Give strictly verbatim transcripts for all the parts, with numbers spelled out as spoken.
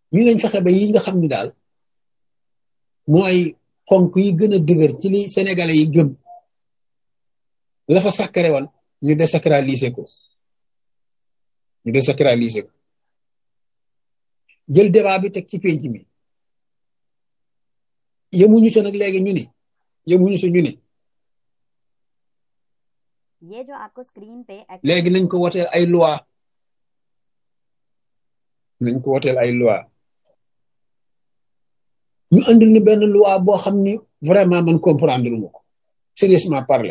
ñu lañ fexe ba yi nga xam ni daal mooy xonk yi gën a dëgër ci li sénégalais yi gëm la fa sacré woon ñu désacraliser ko ñu désacraliser ko jël débat bi teg ci penc mi yemuñu ci nag léegi ñu ni yemuñu ci ñu ni ये जो आपको स्क्रीन पे léegi nañ ko woteel ay loi nañ ko woteel ay loi ñu andil ni benn loi boo xam ni vraiment man comprendre lu ma ko sérieusement parler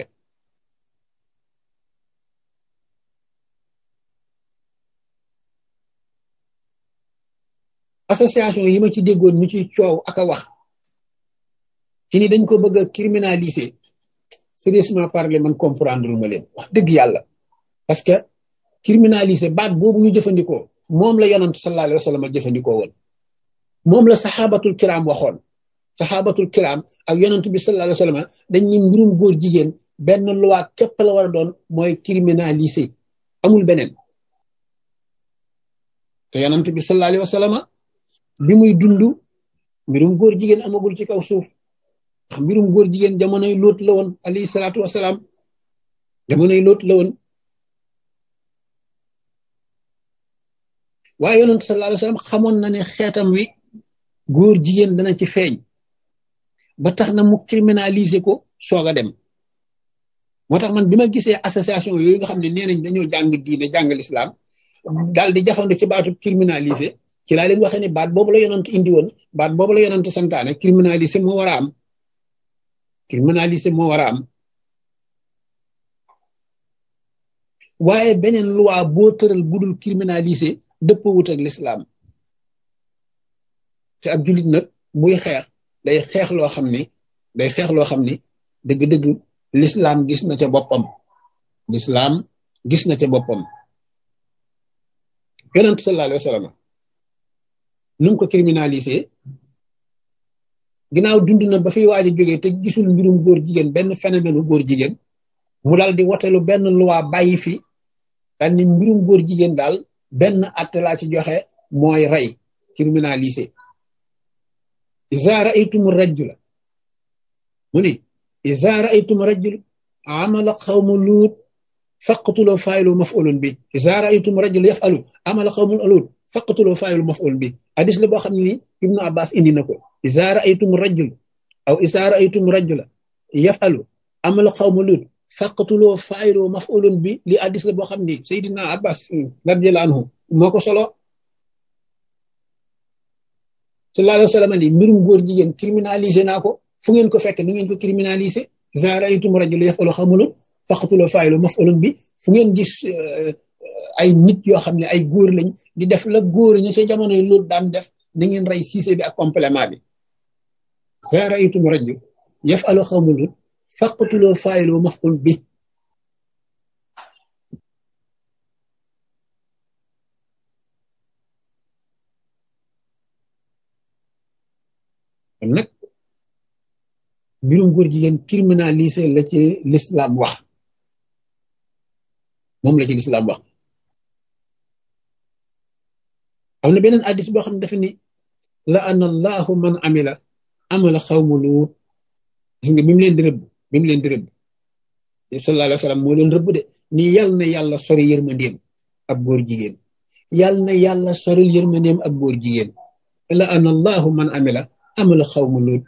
association yi ma ci déggoon mu ci coow ak a wax ci ni dañ ko bëgg a criminaliser sérieusement parler man comprendre lu ma leen wax dëgg yàlla parce que criminaliser baat boobu ñu jëfandikoo moom la yonent sallallahu alayhi wa sallam jëfandikoo woon moom la saxaabatul kiram waxoon saxaabatul kiram ak yonent bi sallallahu alayhi wa sallam dañ ni mbirum góor jigéen benn loi képp la war a doon mooy criminaliser amul beneen te yonent bi sallallahu alayhi wa sallam bi muy dund mbirum góor jigéen amagul ci kaw suuf ndax mbirum góor jigéen jamonoy Lóot la woon alayhi salaatu wasalaam jamonoy Lóot la woon waaye yonent sallallahu alayhi wa sallam xamoon na ne xeetam wi góor jigéen dana ci feeñ ba tax na mu criminaliser ko soog a dem moo tax man bi ma gisee association yooyu nga xam ne nee nañ dañoo jàng diine jàng lislaam daal di jafandu ci baatu criminaliser ci laa leen waxee ne baat boobu la yonent indi woon baat boobu la yonent santaane criminaliser moo war a am criminaliser moo war a am waaye beneen loi boo tëral budul criminaliser dëppwut ak lislaam te ab jullit nag buy xeex day xeex loo xam ni day xeex loo xam ni dëgg-dëgg lislaam gis na ca boppam lislaam gis na ca boppam yonent sallallahu alayhi wa sallam nu mu ko criminaliser ginnaaw dund na ba fiy waaj a jógee te gisul mbirum góor jigéen benn phénomène góor jigéen mu daal di wotelu benn loi bàyyi fi daal ni mbirum góor jigéen daal benn atte laa ci joxe mooy rey criminaliser iza ra'aytum rajula mu ni iza ra'aytum rajul amala qawmu luut faqtulu fa'ilu maf'ulun bi iza ra'aytum rajul yaf'alu amala qawmu luut faqtulu fa'ilu maf'ulun bi hadis la boo xam ne Ibnu Abbas indi na ko iza ra'aytum rajul aw iza ra'aytum rajula yaf'alu amala qawmu luut faqtulu fa'ilu maf'ulun bi li hadis la boo xam ne Seydina Abbas radiyallahu anhu moo ko solo sallallahu alayhi wa sallam ni mbirum góor jigéen criminalisé naa ko fu ngeen ko fekk ni ngeen ko criminalisé iza ra'aytum rajula yaf'alu qawmu luut faqtulu fa'ilu maf'ulun bi fu ngeen gis ay nit yoo xam ne ay góor lañ di def la góor ñi ci jamono yi loolu daan def na ngeen rey siise bi ak complément bi iza ra'aytum rajula yaf'alu qawmu luut faqtulu fa'ilu maf'ul bi kon nag mbirum góor jigéen criminalisé la ci l'islam wax moom la ci l'islam wax am na beneen addis boo xam ne dafa ni la ana allahu man amila amala xawmu luut gis nga bi mu leen di rëbb bi mu leen di rëbb sallallahu alayhi wa sallam moo leen rëbb de ni yal na yàlla sori yërmandeem ab góor jigéen yal na yàlla soril yërmandeem ab góor jigéen la ana allahu man amila amala xawmu luut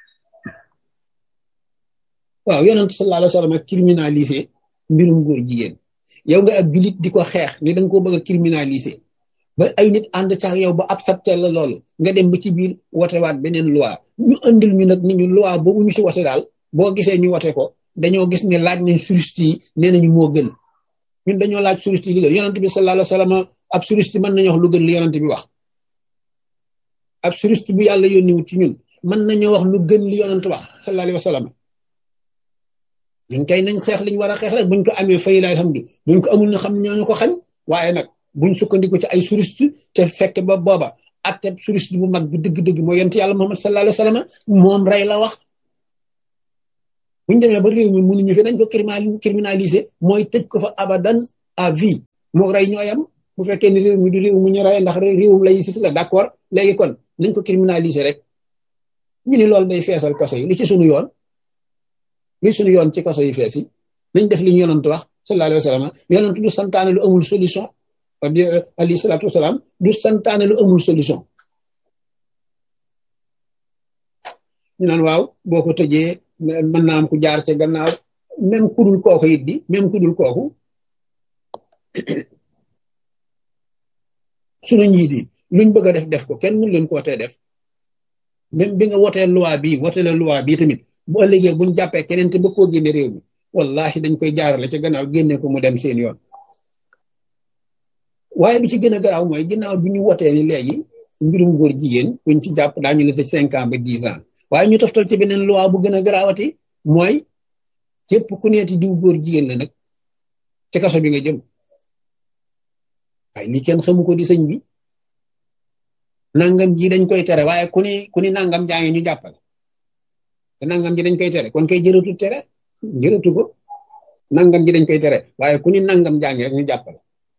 waaw yonent sallallahu alayhi wa sallam ak criminalisé mbirum góor jigéen yow nga ab julit di ko xeex ni danga ko bëgg a criminalisé ba ay nit ànd cax yow ba ab sattel la loolu nga dem ba ci biir wotewaat beneen loi ñu andil ñu nag ni ñu loi boobu ñu ci wote daal boo gisee ñu wote ko dañoo gis ne laaj nañ juriste yi nee nañu moo gën ñun dañoo laaj juriste yi li gën yonent bi sallallahu alayhi wa sallam ab juriste mën nañu wax lu gën li yonent bi wax ab juriste bu yàlla yónniwut ci ñun mën nañoo wax lu gën li yonent wax sallallahu alayhi wa sallam ñun kay nañ xeex liñ war a xeex rek buñ ko amee fay la alhamdu buñ ko amul na xam ñoo ñu ko xañ waaye nag buñ sukkandiku ci ay juriste te fekk ba booba atte juriste bu mag bi dëgg-dëgg mooy yonent yàlla Muhammad sallallahu alayhi wa sallam moom rey la wax buñ demee ba réew mi mënuñu fi dañ ko criminaliser mooy tëj ko fa abadan à vie moo rey ñooyam bu fekkee ni réew mi du réew mu ñu rey ndax réewum laïcité la d'accord léegi kon nañ ko criminaliser rek ñu ni loolu day feesal kaso yi li ci sunu yoon li sunu yoon ci kaso yi fees yi nañ def li ñu yonent wax sallallahu alayhi wa sallam yonent du santaane lu amul solution alayhi salaatu wasalaam du santaane lu amul solution ñu naan waaw boo ko tëjee mën naa am ku jaar ca gannaaw même ku dul kooku it bi même ku dul kooku sunu njiit yi luñ bëgg a def def ko kenn mënu leen ko tee def même bi nga wotee loi bii wotee la loi bii tamit bu ëllëgee buñ jàppee keneen te bëgg koo génne réew mi wallahi dañ koy jaarale ca gannaaw génne ko mu dem seen yoon waaye bi ci gën a garaaw mooy ginnaaw bi ñu wotee ni léegi mbirum góor jigéen kuñ ci jàpp daañu la tëj cinq ans ba dix ans waaye ñu toftal ci beneen loi bu gën a garaawati mooy képp ku neeti diw góor jigéen la nag ci kaso bi nga jëm waaye lii kenn xamu ko di sëñ bi nangam ji dañ koy tere waaye ku ni ku ni nangam jaa ngi ñu jàppal te nangam ji dañ koy tere kon kay jërëtu tere jërëtu ko nangam ji dañ koy tere waaye ku ni nangam jaa ngi rek ñu jàppal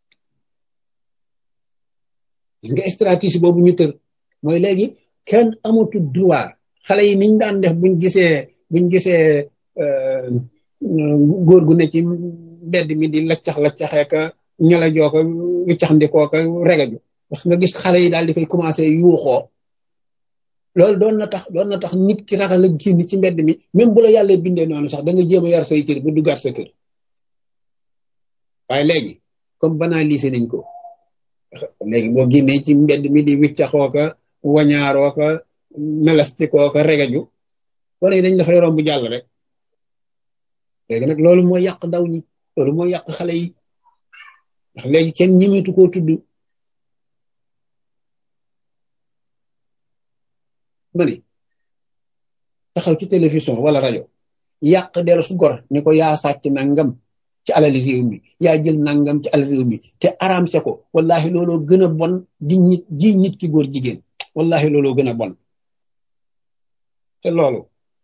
gis nga stratégie boobu ñu tër mooy léegi kenn amatu droit xale yi niñ daan def buñ gisee buñ gisee góor gu ne ci mbedd mi di laccax laccaxee ka ñala joo ko wiccax ndikoo ka regaju wax nga gis xale yi daal di koy commencé yuuxoo loolu doon na tax doon na tax nit ki ragal a génn ci mbedd mi même bu la yàlla bindee noonu sax da nga jéem a yar say cër bu duggaat sa kër waaye léegi comme banalisé nañ ko léegi boo génnee ci mbedd mi di wiccaxoo ka wañaaroo ka melastikoo ka regaju wala dañ dafay romb jàll rek léegi nag loolu mooy yàq ndaw ñi loolu mooy yàq xale yi ndax léegi kenn ñimitu koo tudd ma ne taxaw ci télévision wala rajo yàq deru su gor ni ko yaa sàcc nangam ci alali réew mi yaa jël nangam ci alali réew mi te aramse ko wallahi looloo gën a bon ji nit ji nit ki góor jigéen wallahi looloo gën a bon te loolu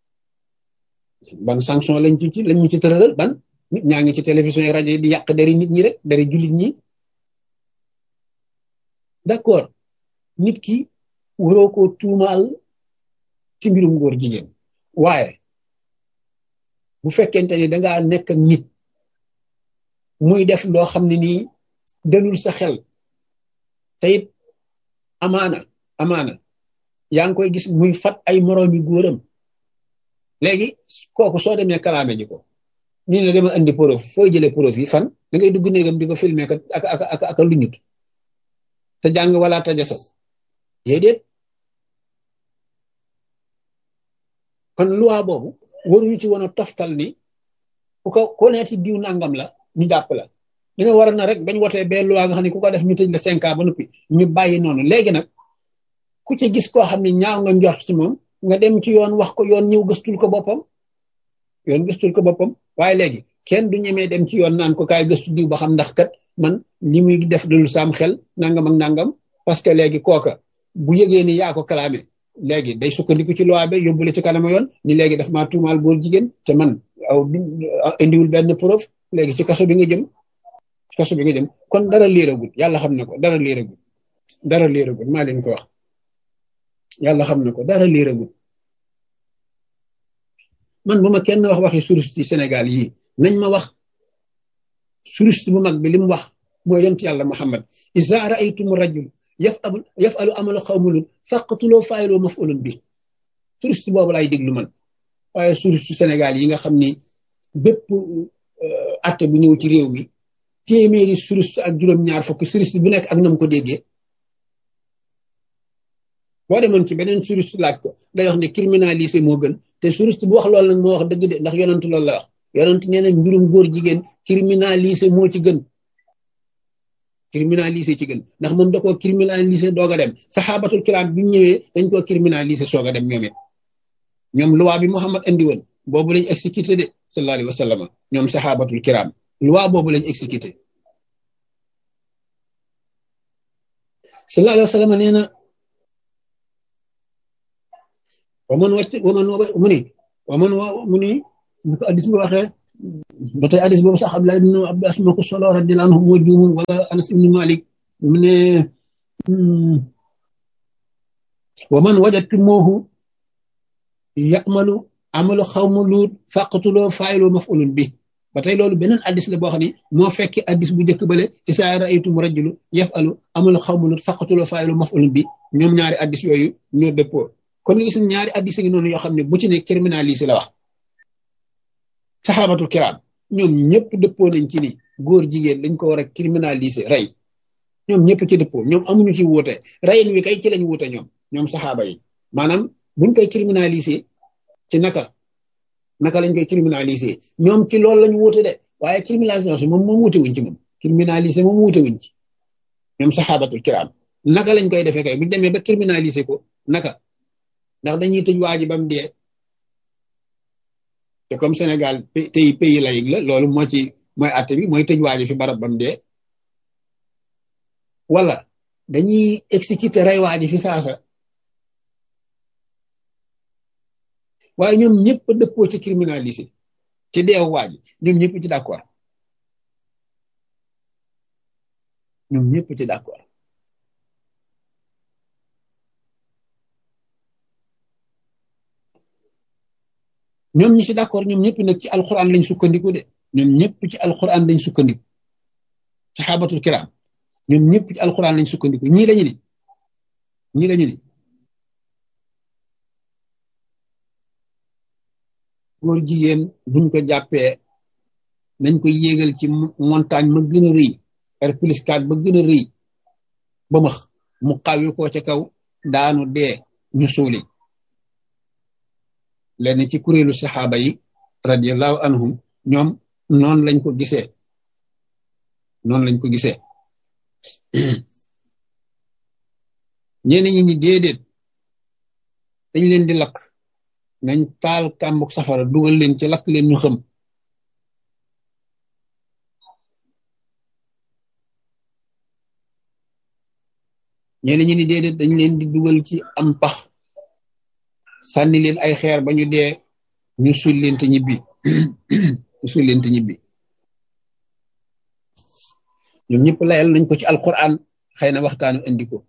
ban sanction lañ ci lañ ñu ci tëralal ban nit ñaa ngi ci télévision yi rajo yi di yàq deri nit ñi rek deri jullit ñi d'accord nit ki waroo ko tuumaal ci mbirum góor jigéen waaye bu fekkente ni dangaa nekk ak nit muy def loo xam ne nii dalul sa xel te it amaana amaana yaa ngi koy gis muy fat ay moroomi góoram léegi kooku soo demee kalaame ji ko ñu ne la dama andi preuve fooy jëlee preuve yi fan da ngay dugg néegam di ko filmer ak ak ak ak lu ñut te jàng wala ta jasas déedéet kon loi boobu waruñu ci woon a toftal ni ku ko ko neeti diw nangam la ñu jàpp la li nga war na rek bañ wotee bee loi nga xam ne ku ko def ñu tëj la cinq ans ba noppi ñu bàyyi noonu léegi nag ku ci gis koo xam ne ñaaw nga njort ci moom nga dem ci yoon wax ko yoon ñëw gëstul ko boppam yoon gëstul ko boppam waaye léegi kenn du ñemee dem ci yoon naan ko kaay gëstu diw ba xam ndax kat man li muy def dul sam xel nangam ak nangam parce que léegi kooka bu yëgee ni yaa ko kalaame léegi day sukkandiku ci loi bi yóbbule ci kanama yoon ni léegi daf maa tuumaal góor jigéen te man aw indiwul benn preuve léegi ci kaso bi nga jëm ci kaso bi nga jëm kon dara liiragul yàlla xam na ko dara liiragul dara liiragul maa leen ko wax yàlla xam na ko dara liiragul man bu ma kenn wax waxi touriste ci Sénégal yii nañ ma wax touriste bu mag bi li mu wax mooy yonent yàlla Muhammad iza ra'aytum rajul yafalu yafalu amalu xawmulun faqtuloo faayiloo maf'ulun bi touriste boobu laay déglu man waaye touriste Sénégal yi nga xam ni bépp atte bu ñëw ci réew mi téeméeri touriste ak juróom-ñaar fukk touriste bu nekk ak nam ko déggee boo demoon ci beneen touriste laaj ko day wax ne criminalisé moo gën te touriste bu wax loolu nag moo wax dëgg de ndax yonent loolu la wax yonent nee na mbirum góor jigéen criminalisé moo ci gën criminalisé ci gën ndax moom da koo criminalisé doog a dem saxaabatul kiram bi ñu ñëwee dañ koo criminalisé soog a dem ñoom it ñoom loi bi Muhammad andi woon boobu lañ exécuté de sallallahu alayhi wa sallam ñoom saxaabatul kiram loi boobu lañ exécuté sallallahu alayhi wa sallam nee na waman wàcc waman mu ni waman mu ni bu ko addis bi waxee ba tey addis boobu sax Abdullah ibn Abbas moo ko solo radiyallahu anhu moo juumul wala Anas ibn Malik mu ne wa man wajadtumuuhu ya'malu amalu xawmu luut faqtuloo faa'iloo maf'ulun bi ba tey loolu beneen addis la boo xam ne moo fekki addis bu njëkk bale isaa ra'aytum rajulu yaf'alu amalu xawmu luut faqtuloo faa'iloo maf'ulun bi ñoom ñaari addis yooyu ñoo dëppoo kon nga gis ñaari addis ngi noonu yoo xam ne bu ci ne criminalisé la wax saxaabatul kiraam ñoom ñëpp dëppoo nañ ci ni góor jigéen dañ ko war a criminaliser rey ñoom ñëpp ci dëppoo ñoom amuñu ci wuute reyin wi kay ci lañ wuute ñoom ñoom saxaaba yi maanaam buñ koy criminaliser ci naka naka lañ koy criminaliser ñoom ci loolu lañ wuute de waaye criminalisation moom moom wuute wuñ ci moom criminaliser moom wuute wuñ ci ñoom saxaabatul kiraam naka lañ koy defee kay buñ demee ba criminaliser ko naka ndax dañuy tëj waa ji ba mu dee te comme Sénégal tey pays laïque la loolu moo ci mooy àtte bi mooy tëj waa ji fi barab ba mu dee wala dañuy exécuter rey waa ji fi saasa waaye ñoom ñëpp dëppoo ci criminalisé ci deew waa ji ñoom ñëpp ci d'accord ñoom ñëpp ci d'accord ñoom ñi ci d'accord ñoom ñëpp nag ci alquran lañ sukkandiku de ñoom ñëpp ci alquran lañ sukkandiku saxaabatul kiram ñoom ñëpp ci alquran lañ sukkandiku ñii lañu ni ñii lañu ni góor jigéen buñ ko jàppee nañ ko yéegal ci montagne ma gën a rëy R plus quatre ba gën a rëy ba max mu xawi ko ca kaw daanu dee ñu suuli lenn ci kuréelu saxaaba yi radiyallahu anhum ñoom noonu lañ ko gisee noonu lañ ko gisee ñenn ñi ni déedéet dañ leen di lakk nañ taal kàmbuk safara dugal leen ci lakk leen ñu xam ñenn ñi ni déedéet dañ leen di dugal ci am pax sànni leen ay xeer ba ñu dee ñu suul leen te ñibbi ñu suul leen te ñibbi ñoom ñëpp layal nañ ko ci alquran xëy na waxtaanu indi ko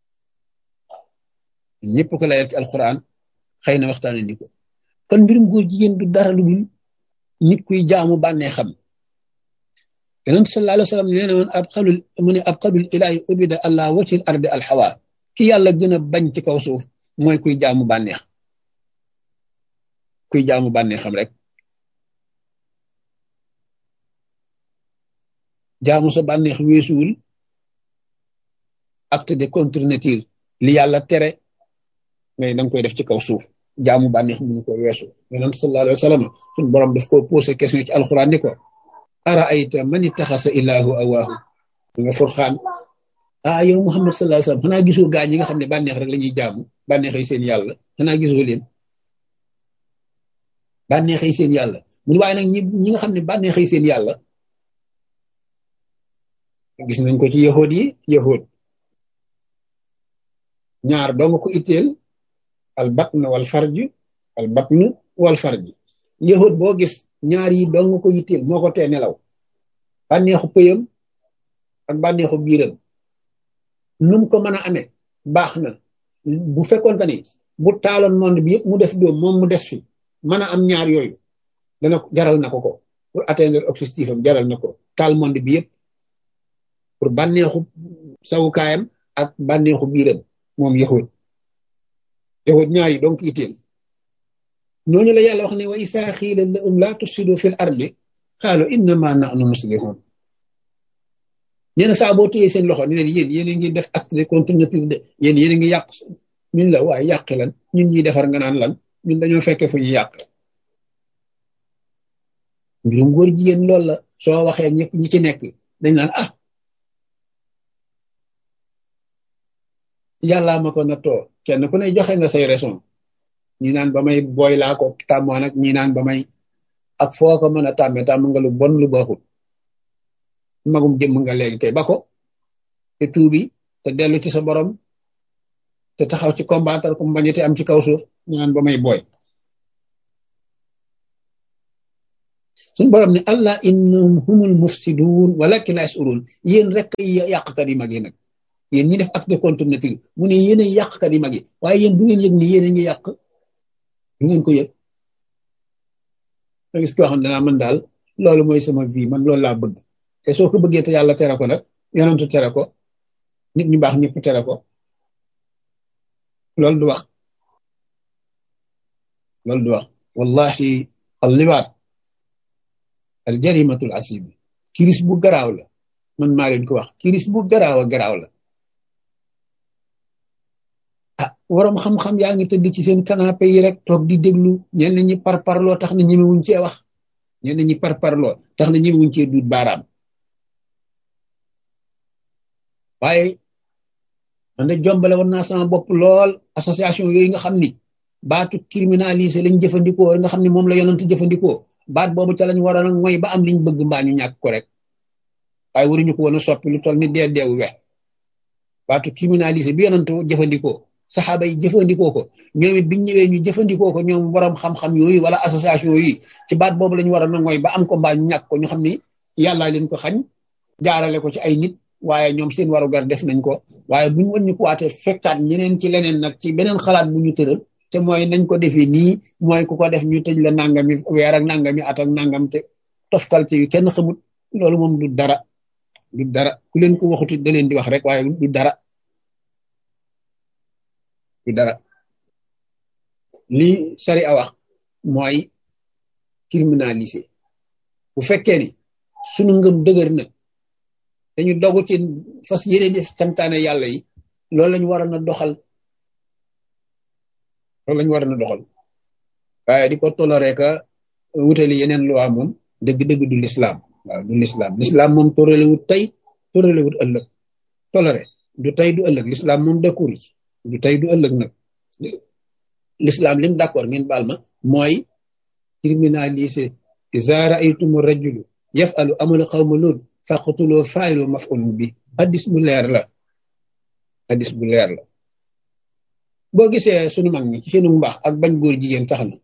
ñëpp ko layal ci alquran xëy na waxtaanu indi ko kon mbirum góor jigéen du dara lu dul nit kuy jaamu bànnee xam yonent sallallahu alayhi wa sallam nee na woon ab xalul mu ne ab xalul ilaahi ubida allah wacil ardi alxawa ki yàlla gën a bañ ci kaw suuf mooy kuy jaamu bànneex kuy jaamu bànneexam rek jaamu sa bànneex weesuwul acte de contre nature li yàlla tere ngay danga koy def ci kaw suuf jaamu bànneex mënu ko weesu yonent sallallahu alayhi wa sallam suñ borom daf ko posé question ci alxuraan ni ko ara ayta man ittaxasa ilaahu awaahu nga Furqaan ah yow Muhammad sallallahu alayhi wa sallam xanaa gisoo gaa ñi nga xam ne bànneex rek la ñuy jaamu bànneexay seen yàlla xanaa gisoo leen bànneexay seen yàlla mun waaye nag ñi ñi nga xam ne bànneexay seen yàlla gis nañ ko ci yahood yi yahood ñaar doo nga ko itteel al batn wal farj al batn wal farj yahood boo gis ñaar yi doo nga ko itteel moo ko tee nelaw bànneexu pëyam ak bànneexu biiram num ko mën a amee baax na bu fekkoonte ni bu taaloon monde bi yëpp mu def doom moom mu des fi mën a am ñaar yooyu dana jaral na ko ko pour atteindre objectif am jaral na ko taal monde bi yëpp pour bànneexu sawukaayam ak bànneexu biiram moom yahud yahud ñaar yi donc itteel ñooñu la yàlla wax ne wa isaa xiila lahum laa tufsidu fil ardi qaalu innama nahnu muslihun nee na saa boo téyee seen loxo ni leen yéen yéen a ngi def acte de contre nature de yéen yéen a ngi yàq ñun la waaye yàqi lan ñun ñuy defar nga naan lan ñun dañoo fekkee fu ñu yàq mbirum góor jigéen loolu la soo waxee ñëpp ñi ci nekk dañ naan ah yàllaa ma ko nattoo kenn ku ne joxe nga say raison ñi naan ba may booy laa ko tàmmoon ak ñi naan ba may ak foo ko mën a tàmmee tàmm nga lu bon lu baaxul magum jëmm nga léegi kay ba ko te tuubi te dellu ci sa borom te taxaw ci combattre ko mbañete am ci kaw suuf ñu naan ba may booy suñ borom ne allah innahum humul mufsidun walakin la yasurun yéen rek yàqkat yi mag yi nag yéen ñi def acte de contre nature mu ne yéen a yàqkat yi mag yi waaye yéen du ngeen yëg ni yéen a ngi yàq du ngeen ko yëg da gis koo xam ne danaa man daal loolu mooy sama vie man loolu laa bëgg te soo ko bëggee te yàlla tere ko nag yonentu tere ko nit ñu baax ñëpp tere ko loolu du wax loolu du wax wallahi al liwaat al jarimatul asib kiris bu garaaw la man maa leen ko wax kiris bu garaaw a garaaw la ah waroom xam-xam yaa ngi tëdd ci seen canapé yi rek toog di déglu ñenn ñi par parloo tax na ñemewuñ cee wax ñenn ñi par parloo tax na ñemewuñ cee duut baaraam waaye man de jombale woon naa sama bopp lool association yooyu nga xam ni baatu criminalisé lañ jëfandikoo nga xam ni moom la yonent jëfandikoo baat boobu ca lañ waroon a mooy ba am liñ bëgg mbaa ñu ñàkk ko rek waaye waruñu ko woon a soppi lu toll ni dee deewu we baatu criminalisé bi yonent jëfandikoo saxaaba yi jëfandikoo ko ñoom it biñ ñëwee ñu jëfandikoo ko ñoom borom xam-xam yooyu wala association yi ci baat boobu lañ waroon a mooy ba am ko mbaa ñu ñàkk ko ñu xam ni yàllaa leen ko xañ jaarale ko ci ay nit waaye ñoom seen warugar def nañ ko waaye buñ wàññi ko waatee fekkaat ñeneen ci leneen nag ci beneen xalaat bu ñu tëral te mooy nañ ko defee nii mooy ku ko def ñu tëj la nangami weer ak nangami at ak nangam te toftal ci yu kenn xamut loolu moom du dara du dara ku leen ko waxuti da leen di wax rek waaye du dara du dara lii sari a wax mooy criminalisé bu fekkee ni sunu ngëm dëgër na dañu dogu ci fas yéene def santaane yàlla yi loolu lañu waroon a doxal loolu lañu waroon a doxal waaye di ko toléré ka wutali yeneen loi moom dëgg-dëgg du l'islam waaw du l'islam l'islam moom toléré wut tey toléré wut ëllëg toléré du tey du ëllëg l'islam moom d'accord yi du tey du ëllëg nag l'islam lim d'accord ngeen baal ma mooy criminaliser iza ra'aytum rajulu yaf'alu amala qawma lut faqtulu fa'ilu maf'ulun bi hadis bu leer la hadis bu leer la boo gisee sunu mag ñi ci seenu mbaax ak bañ góor jigéen tax na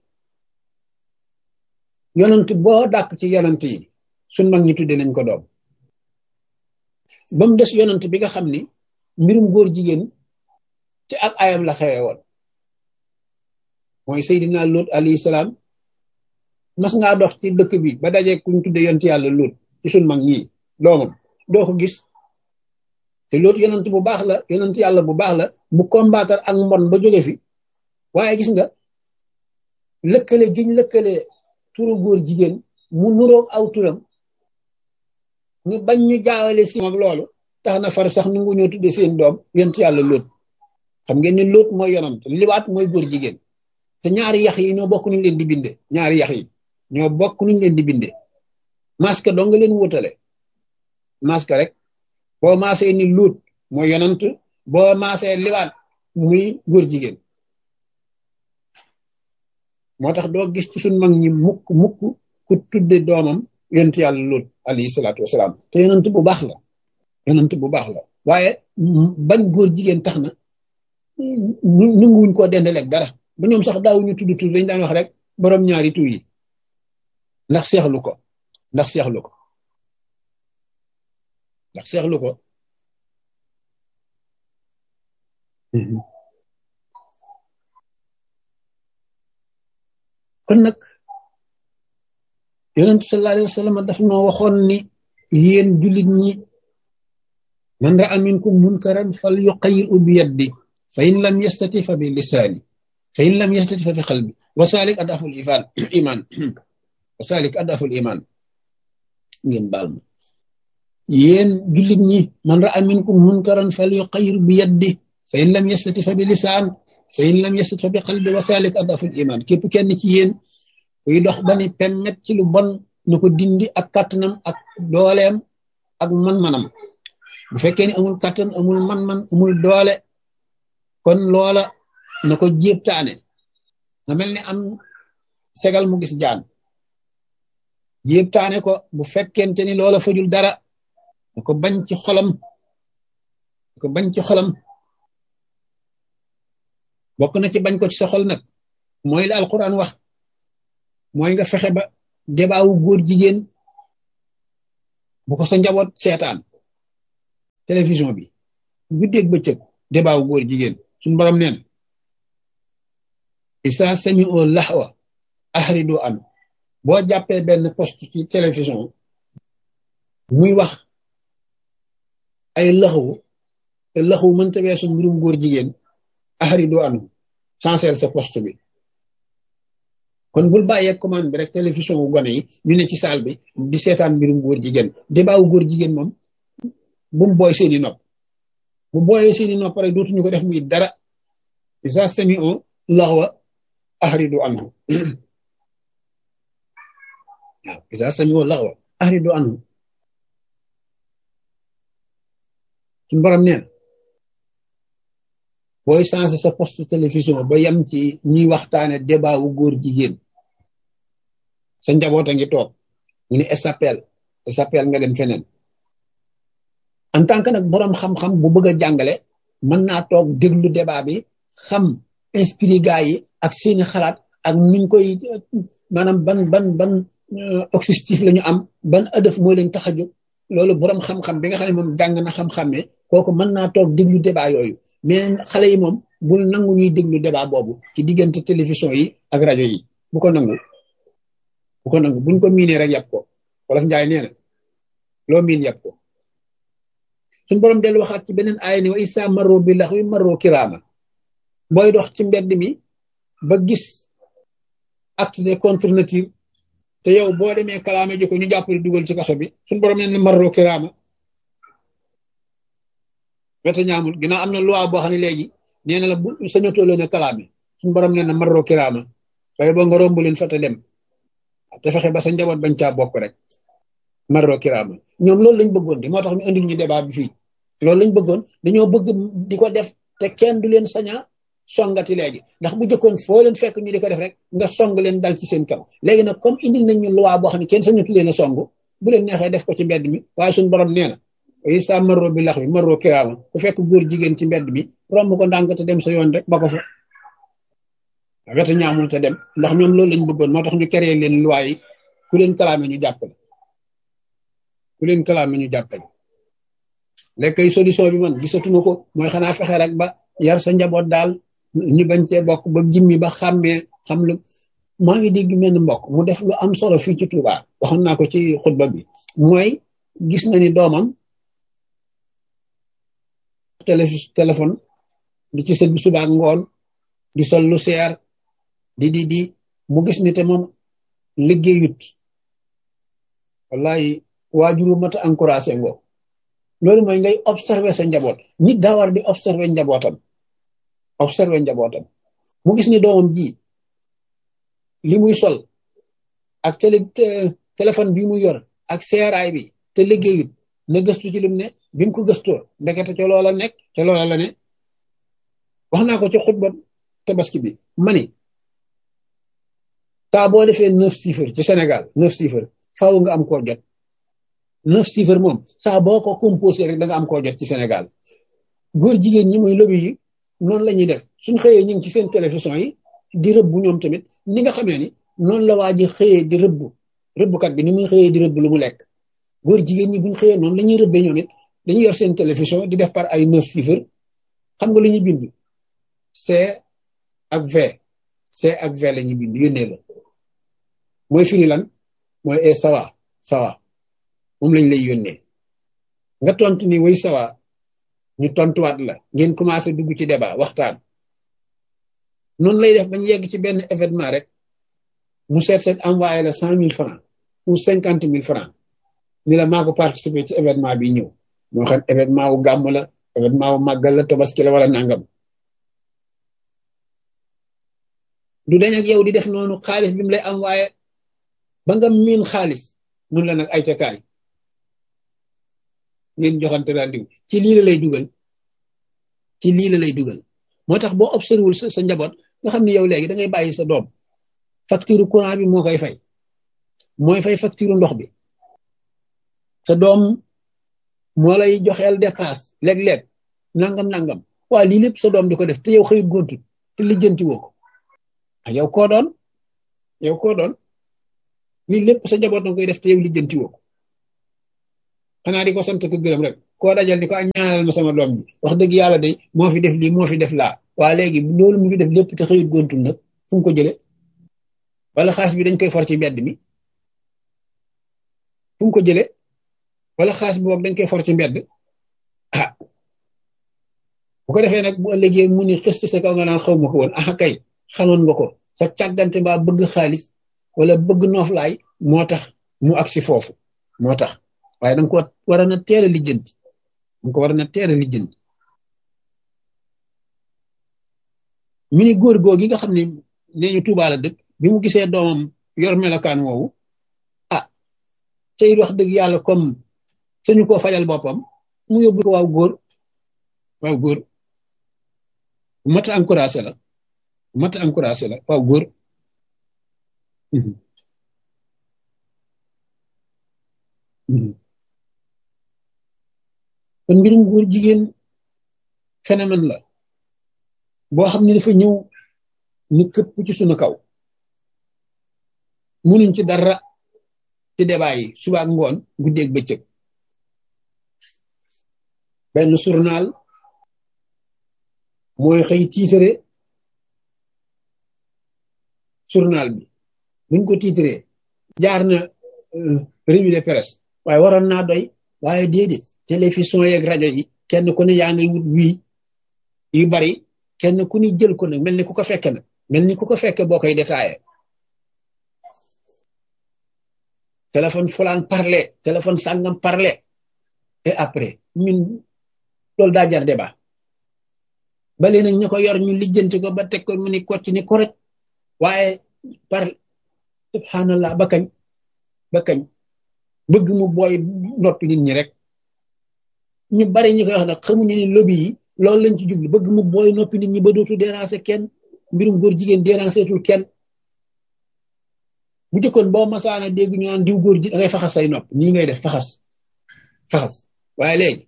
yonent boo dàkk ci yonent yi sunu mag ñi tudde nañ ko doom ba mu des yonent bi nga xam ni mbirum góor jigéen ci ak ayam la xewe woon mooy Seydina Lut alayhi salaam mas ngaa dox ci dëkk bi ba dajee kuñ tudde yonent yàlla Lut ci sunu mag ñi doomam doo ko gis te loolu yonent bu baax la yonent yàlla bu baax la bu combattre ak mbon ba jóge fi waaye gis nga lëkkale giñ lëkkale turu góor jigéen mu nuroog aw turam ñu bañ ñu jaawale si ak loolu tax na far sax nangu ñoo tudde seen doom yonent yàlla Lóot xam ngeen ni Lóot mooy yonent liwaat mooy góor jigéen te ñaari yax yi ñoo bokk nuñ leen di binde ñaari yax yi ñoo bokk nuñ leen di binde masque doo nga leen wutale masque rek boo maasee ni Luut mooy yonant boo maasee liwaat muy góor jigéen moo tax doo gis ci suñ mag ñi mukk mukk ku tudde doomam yonent yàlla Luut alayhi salaatu wasalaam te yonant bu baax la yonant bu baax la waaye bañ góor jigéen tax na nanguwuñ koo dendaleeg dara ba ñoom sax daawuñu tudd tur dañ daan wax rek borom ñaari tur yi ndax seexlu ko ndax seexlu ko ndax seexlu ko kon nag yonent sallallahu alayhi wa sallam daf noo waxoon ni yéen jullit ñi man ra'a minkum munkaran falyughayyirhu bi yadihi fa in lam yastati fa bi lisaani fa in lam yastati fa bi qalbi wa zaalika ad'aful iimaan wa zaalika ad'aful iimaan ngeen baal ma yéen jullit ñi man ra'a minkum munkaran falyughayyirhu bi yadihi fa in lam yastati fa bi lisaan fa in lam yastati fa bi qalbi wa zaalika ad'aful iimaan képp kenn ci yéen kuy dox ba ni pemmet ci lu bon na ko dindi ak kattanam ak dooleem ak man-manam bu fekkee ni amul kattan amul man-man amul doole kon loola na ko jéebtaane na mel ni am segal mu gis jaan jéebtaane ko bu fekkente ni loola fajul dara na ko bañ ci xolam na ko bañ ci xolam bokk na ci bañ ko ci sa xol nag mooy la alquran wax mooy nga fexe ba debaawu góor jigéen bu ko sa njaboot seetaan télévision bi guddeeg bëccëg débat wu góor jigéen suñu borom neen isa sami'u lahwa ahridu an boo jàppee benn poste ci télévision muy wax ay laxwu te laxwu mënta weesu mbirum góor jigéen ahridu an changer sa poste bi kon bul bàyyee commande bi rek télévision wu gone yi ñu ne ci salle bi di seetaan mbirum góor jigéen débat wu góor jigéen moom bu mu booy seeni nopp bu booyee seeni nopp rek dootuñu ko def muy dara isa sami'u lahwa ahridu anhu waaw isa sami'u lahwa ahridu anhu suñu borom nee na booy changé sa poste télévision ba yem ci ñuy waxtaane débat wu góor jigéen sa njaboot a ngi toog ñu ne s'appelle s'appelle nga dem feneen en tant que nag boroom xam-xam bu bëgg a jàngale mën naa toog déglu débat bi xam inspiré gaa yi ak seeni xalaat ak nuñ koy maanaam ban ban ban objectif la ñu am ban ëdëf moo leen tax a jóg loolu boroom xam-xam bi nga xam ne moom jàng na xam-xam ne kooku mën naa toog déglu débat yooyu mais xale yi moom bul nangu ñuy déglu débat boobu ci diggante télévision yi ak rajo yi bu ko nangu bu ko nangu buñ ko miinee rek yàpp ko wolof njaay nee na loo miin yàpp ko suñ borom dellu waxaat ci beneen aaya ni wa isa marro bi lax wi marro kiraama booy dox ci mbedd mi ba gis acte de contre nature te yow boo demee kalaame ji ko ñu jàppale dugal ci kaso bi suñ borom nee na marro kiraama weta ñaamul ginnaaw am na loi boo xam ne léegi nee na la bu sañatoo leen a kalaame suñ borom nee na marro kiraama waaye boo nga romb leen fa te dem te fexe ba sa njaboot bañ caa bokk rek marro kiraama ñoom loolu lañ bëggoon di moo tax ñu andil ñu débat bi fii loolu lañ bëggoon dañoo bëgg di ko def te kenn du leen saña songati léegi ndax bu jëkkoon foo leen fekk ñu di ko def rek nga song leen dal ci seen kaw léegi nag comme indil nañ ñu loi boo xam ne kenn sañatu leen a song bu leen neexee def ko ci mbedd mi waaye suñu borom nee na yi sa marro bi lax bi marro kiraama ku fekk góor jigéen ci mbedd mi romb ko ndànk te dem sa yoon rek ba ko fa weta ñaamul te dem ndax ñoom loolu lañ bëggoon moo tax ñu créé leen loi yi ku leen kalaame ñu jàppale ku leen kalaame ñu jàppale léegi solution bi man gisatuma ko mooy xanaa fexe rek ba yar sa njaboot daal ñu bañ cee bokk ba jimmi ba xàmmee xam lu maa ngi dégg menn mbokk mu def lu am solo fii ci Touba waxoon naa ko ci xutba bi mooy gis na ni doomam télé téléphone di ci sëgg suba ak ngoon di sol lu seer di di di mu gis ni te moom liggéeyut wallahi waajuru mat a encouragé ngoo loolu mooy ngay observer sa njaboot nit daa war di observer njabootam observer njabootam mu gis ni doomam ji li muy sol ak télé téléphone bi muy yor ak seeraay bi te liggéeyut na gëstu ci lim ne bi mu ko gëstoo ndekete ca loola nekk ca loola la ne wax naa ko ci xutba tabaski bi ma ni saa boo defee neuf chiffres ci Sénégal neuf chiffres faaw nga am koo jot neuf chiffres moom saa boo ko composé rek da nga am koo jot ci Sénégal góor jigéen ñi muy lobby yi noonu la ñuy def suñ xëyee ñu ngi ci seen télévision yi di rëbbu ñoom tamit ni nga xamee ni noonu la waa ji xëyee di rëbbu rëbbukat bi ni muy xëyee di rëbb lu mu lekk góor jigéen ñi buñ xëyee noonu la ñuy rëbbee ñoom it dañuy yor seen télévision di def par ay neuf chiffres xam nga lu ñuy bind C ak V C ak V la ñuy bind yónnee la mooy firi lan mooy e sawa sawa moom lañ lay yónnee nga tontu ni way sawa ñu tontuwaat la ngeen commencé dugg ci débat waxtaan noonu lay def bañ yegg ci benn événement rek mu seet seet envoyé la cent mille francs ou cinquante mille francs ni la maa ko participé ci événement bi ñëw moo xam événement wu gàmm la événement wu màggal la tabaski la wala nangam du dañ ak yow di def noonu xaalis bi mu lay envoyé ba nga miin xaalis mun la nag ay ca kaay ngeen joxante rendiw ci lii la lay dugal ci lii la lay dugal moo tax boo observé wul sa sa njaboot nga xam ne yow léegi da ngay bàyyi sa doom facture courant bi moo koy fay mooy fay facture ndox bi sa doom moo lay joxeel dépasse léeg-léeg nangam nangam waa lii lépp sa doom di ko def te yow xëyut gontu te lijjanti woo ko yow koo doon yow koo doon lii lépp sa njaboot nga koy def te yow lijjanti woo ko xanaa di ko sant ko gërëm rek koo dajal di ko ak ñaanal ma sama doom ji wax dëgg yàlla day moo fi def lii moo fi def laa waa léegi loolu mu fi def lépp te xëyut gontul nag fu mu ko jële wala xaas bi dañ koy for ci mbedd mi fu mu ko jële wala xaas bi boog dañ koy for ci mbedd ah bu ko defee nag bu ëllëgee mu ni xës sa kaw nga naan xaw ma ko woon ah kay xamoon nga ko sa càggante mbaa bëgg xaalis wala bëgg nooflaay moo tax mu agsi foofu moo tax waaye danga ko war a na teel a lijjanti danga ko war a na teel a lijjanti mi ni góor góor gi nga xam ne nee ñu Tuubaa la dëkk bi mu gisee doomam yor melokaan woowu ah tey wax dëgg yàlla comme suñu ko fajal boppam mu yóbbu ko waaw góor waaw góor bu mat a encouragé la bu mat a encouragé la waaw góor kon mbirum góor jigéen phénomène la boo xam ne dafa ñëw ni këpp ci sunu kaw munuñ ci dara ci débat yi suba ak ngoon guddeeg bëccëg benn journal mooy xëy tiitare journal bi buñ ko tiitaree jaar na revue de presse waaye waroon naa doy waaye déedéet télévision yeeg rajo yi kenn ku ne yaa ngay wut wii yu bari kenn ku ni jël ko nag mel ni ku ko fekke nag mel ni ku ko fekke boo koy détaillé téléphone fulaan parler téléphone sàngam parler et après min loolu daa jar débat ba léegi nag ñu ko yor ñu lijjanti ko ba teg ko mu ni kocc ni koroj waaye par subhanallah ba kañ ba kañ bëgg mu booy noppi nit ñi rek ñu bari ñi koy wax nag xamuñu ni lobby yi loolu lañ ci jublu bëgg mu booy noppi nit ñi ba dootu déranger kenn mbirum góor jigéen dérangeetul kenn bu jëkkoon boo masaana dégg ñu naan diw góor ji da ngay faxas say nopp nii ngay def faxas faxas waaye léegi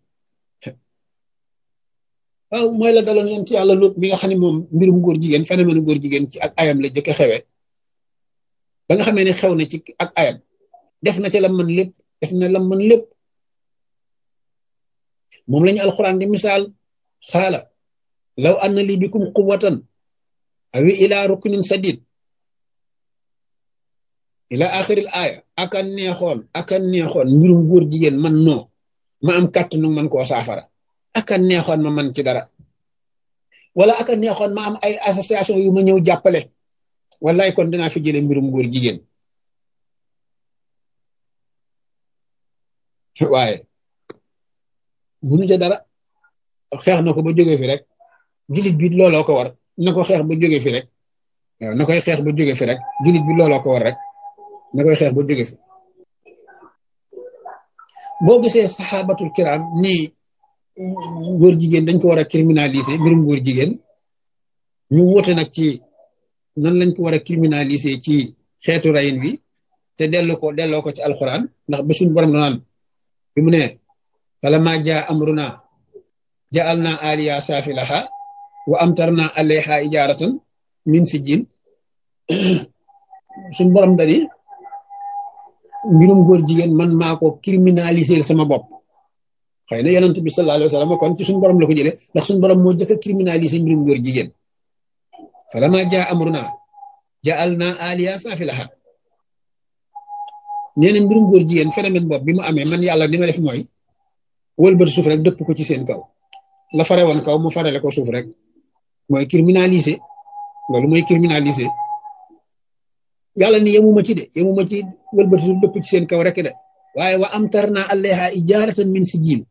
waaw mooy la daloon yéen ci yàlla lóot mi nga xam ne moom mbirum góor jigéen phénomène góor jigéen ci ak ayam la jëkk xewe ba nga xamee ne xew na ci ak ayam def na ca la mën lépp def na la mën lépp moom lañu alxuraan di misaal xaala law anna li bikum quwwatan awi ila ruknin sadid ila axiril aaya aka neexoon aka neexoon mbirum góor jigéen man noo ma am kàttanu man koo saafara aka neexoon ma man ci dara wala aka neexoon ma am ay association yu ma ñëw jàppale wallaay kon dinaa fi jële mbirum góor jigéen waaye munu ca dara xeex na ko ba jóge fi rek jullit bi looloo ko war na ko xeex ba jóge fi rek waaw na koy xeex ba jóge fi rek jullit bi looloo ko war rek na koy xeex ba jóge fi boo gisee saxaabatul kiram nii góor jigéen dañ ko war a criminaliser mbirum góor jigéen ñu woote nag ci nan lañ ko war a criminaliser ci xeetu rayin wi te delloo ko delloo ko ci alxuraan ndax ba suñu borom naan bi mu ne falammaa jaa amruna ja'alna aliya safilaha wa amtarna alayha ijaratan min sijjin suñu borom dani mbirum góor jigéen man maa ko criminaliser sama bopp xëy na yonent bi sallallahu alayhi wa sallam kon ci suñu borom la ko jëlee ndax suñu borom moo jëkk a criminaliser mbirum góor jigéen falammaa jaa amruna ja'alna aliya safilaha nee na mbirum góor jigéen phénomène bopp bi mu amee man yàlla li ma def mooy wëlbati suuf rek dëpp ko ci seen kaw la fare woon kaw mu farale ko suuf rek mooy criminaliser loolu mooy criminaliser yàlla ni yemuma ci de yemuma ci wëlbati suuf dëpp ci seen kaw rek de waaye wa amtarna alayha ijaratan min sijil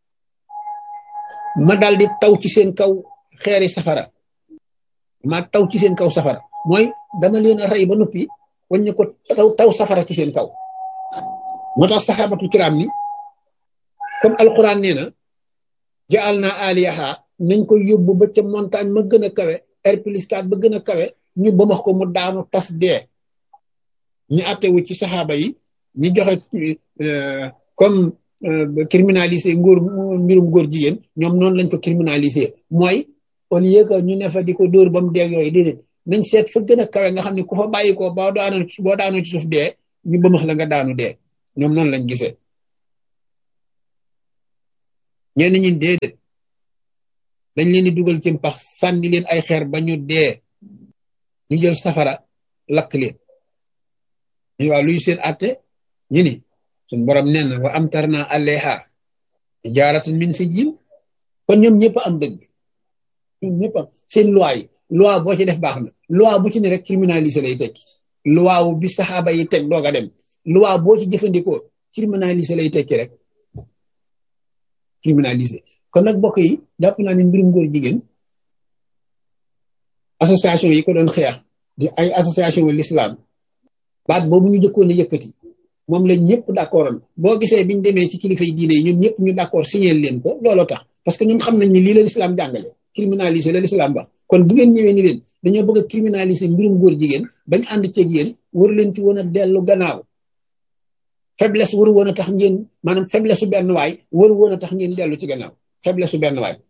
ma daal di taw ci seen kaw xeeri safara ma taw ci seen kaw safara mooy dama leen a rey ba noppi waññu ko taw taw safara ci seen kaw moo tax saxaabatul kiram ni comme alquran nee na jaal na aliyaha nañ ko yóbbu ba ca montagne ma gën a kawe R plus quatre ba gën a kawe ñu bamax ko mu daanu tas dee ñu attewu ci saxaaba yi ñu joxe comme criminalisé ngóor mbirum góor jigéen ñoom noonu lañ ko criminalisé mooy au lieu que ñu ne fa di ko dóor ba mu dee yooyu déedéet nañ seet fa gën a kawe nga xam ne ku fa bàyyi ko boo daanu boo daanu ci suuf dee ñu bamax la nga daanu dee ñoom noonu lañ gisee ñenn ñi déedéet dañ leen di dugal ci pax sànni leen ay xeer ba ñu dee ñu jël safara lakk leen ñu waa luy seen àtte ñu ni suñ borom nee na wa amtarna alayha jaaratan min sijjin kon ñoom ñëpp am dëgg ñoom ñëpp am seen loi yi loi boo ci def baax na loi bu ci ne rek criminalisé lay tekki loi wu bi saxaaba yi teg doog a dem loi boo ci jëfandikoo criminalisé lay tekki rek criminalisé kon nag bokk yi jàpp naa ne mbirum góor jigéen association yi ko doon xeex di ay association l'islam baat boobu ñu jëkkoon a yëkkati moom la ñëpp d'accordoon boo gisee biñu demee ci kilifa yi diine yi ñoom ñëpp ñu d'accord signé leen ko looloo tax parce que ñoom xam nañ ni lii la l'islam jàngale criminaliser la l'islam ba kon bu ngeen ñëwee ni leen dañoo bëgg a criminaliser mbirum góor jigéen bañ ànd ceeg yéen waru leen ci woon a dellu gannaaw faiblesse waru woon a tax ngeen maanaam faiblesse su benn waay waru woon a tax ngeen dellu ci gannaaw faiblesse su benn waay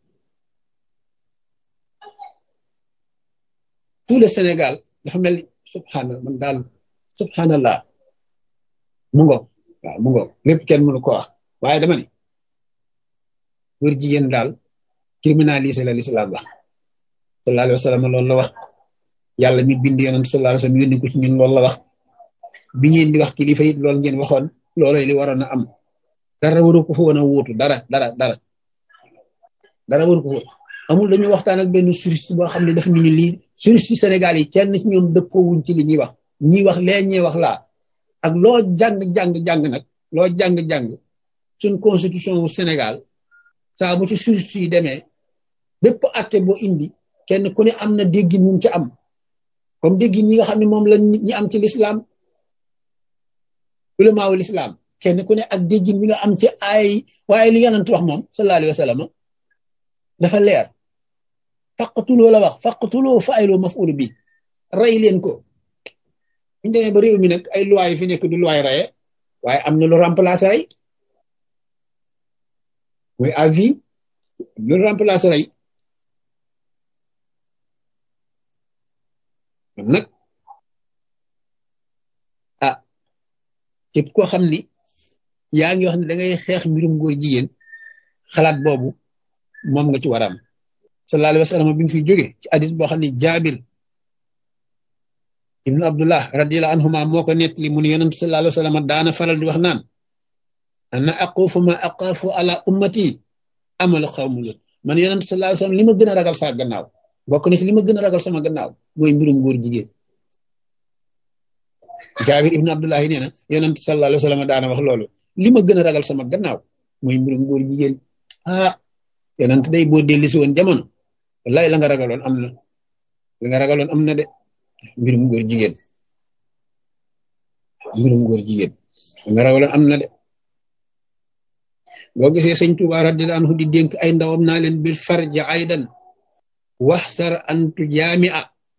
tout le Sénégal dafa mel ni subhanallah man daal subhanallah mu ngoog waaw mu ngoog lépp kenn mënu ko wax waaye dama ni góor jigéen daal criminalisé la l'islam wax sallallahu alayhi wa sallam loolu la wax yàlla mi bind yonent sallallahu alayhi wa sallam yónni ko ci ñun loolu la wax bi ngeen di wax kilifa it loolu ngeen waxoon loolooy li waroon a am dara waru ko fa woon a wóotu dara dara dara dara waru ko fa amul dañu waxtaan ak benn juriste boo xam ne dafa ñu lii juriste Sénégal yi kenn ci ñoom dëppoo wuñ ci li ñuy wax ñii wax lee ñee wax laa ak loo jàng jàng jàng nag loo jàng jàng suñ constitution wu Sénégal saa bu ci juriste yi demee bépp atte boo indi kenn ku ne am na déggin mu ci am comme déggin ñi nga xam ne moom la ñi am ci l'islam ulama wu l'islam kenn ku ne ak déggin bi nga am ci ay waaye li yonent wax moom sallallahu alayhi wa sallam dafa leer faqtuloo la wax faqtuloo fa'iloo maf'ul bi rey leen ko buñu demee ba réew mi nag ay loi yi fi nekk du loi reye waaye am na lu remplacer rey mooy à vie lu remplacer rey kon nag ah képp koo xam ni yaa ngi wax ne da ngay xeex mbirum góor jigéen xalaat boobu moom nga ci war a am sallallahu alayhi wa sallam bi mu fiy jógee ci hadis boo xam ne Jaabir ibn Abdullah radiyallahu anhuma moo ko nettali mu ne yonent sallallahu alayhi wa sallam daana faral di wax naan ana aqufu ma aqafu ala ummati amal xawmu lut man yonent sallallahu alayhi wa sallam li ma gën a ragal sa gannaaw bokk na ci li ma gën a ragal sama gannaaw mooy mbirum góor jigéen Jaabir ibn Abdullah nee na yonent sallallahu alayhi wa sallam daana wax loolu li ma gën a ragal sama gannaaw mooy mbirum góor jigéen ah yonent day boo dellu si woon jamono wallaay la nga ragaloon am na la nga ragaloon am na de mbirum góor jigéen mbirum góor jigéen la nga ragaloon am na de boo gisee sëñ Tuubaa radiyallahu anhu di dénk ay ndawam naa leen bil farji aydan waxsar antu jaami'a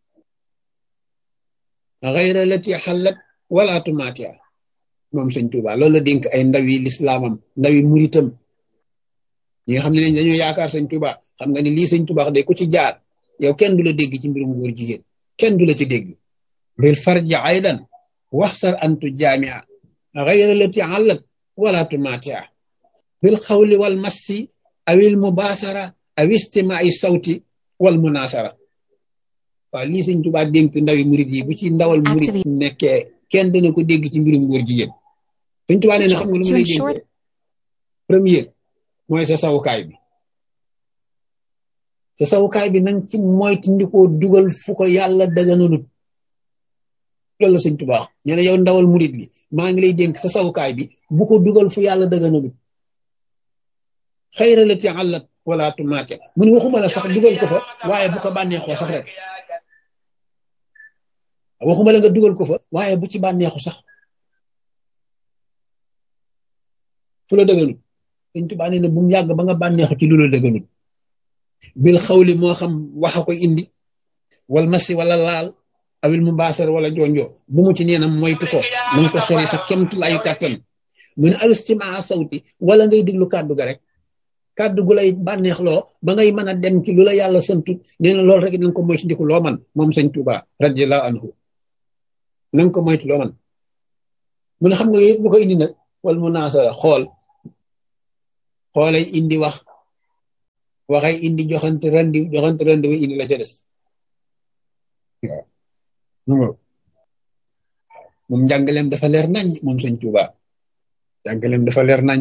ghayra lati xallat wala tumatia moom sëñ Tuubaa loolu la dénk ay ndawi lislaamam ndawi muritam ñi nga xam ne dañoo yaakaar sëñ Tuubaa xam nga ni lii sëñ Tuubaa day ko ci jaar yow kenn du la dégg ci mbirum góor jigéen kenn du la ci dégg bil farji aydan waxsar antu jaami'a ghayra lati xallat wala tumatia bil xawli wal massi awil mubaasara aw istimaai sawti wal munasara waaw lii sëñ Tuubaa dénk ndawi murid yi bu ci ndawal murid nekkee kenn dana ko dégg ci mbirum góor jigéen sëñ Tuubaa nee na xam nga lu ma lay dénk premier mooy sa sawukaay bi sa sawukaay bi nañ ci moytandikoo dugal fu ko yàlla daganalut loolu la sëñ Tuubaa nee na yow ndawal murid bi maa ngi lay dénk sa sawukaay bi bu ko dugal fu yàlla daganalut xayra lati allat wala tumaate mu ne waxuma la sax dugal ko fa waaye bu ko bànneexoo sax rek waxuma la nga dugal ko fa waaye bu ci bànneexu sax fu la dëgganut Sëñ Tuubaa nee na bu mu yàgg ba nga bànneexu ci lu la dëgganut bil xawli moo xam waxa koy indi wal masi wala laal awil mu baasar wala jonjo bu mu ci nee na moytu ko nanga ko sori sa kemtu laayu kàttan mu ne alistimaa sawti wala ngay déglu kàddu ga rek kàddu gu lay bànneexloo ba ngay mën a dem ci lu la yàlla santut nee na loolu rek nanga ko moytu ndiku loo man moom Sëñ Tuubaa radiyallahu anhu nanga ko moytu loo man mu ne xam nga yëpp bu ko indi nag wal munaasara xool xoolay indi wax waxay indi joxante rendi joxante rendi ba indi la ca des waaw mu nga moom njàngaleem dafa leer nañ moom sëñ Tuuba njàngaleem dafa leer nañ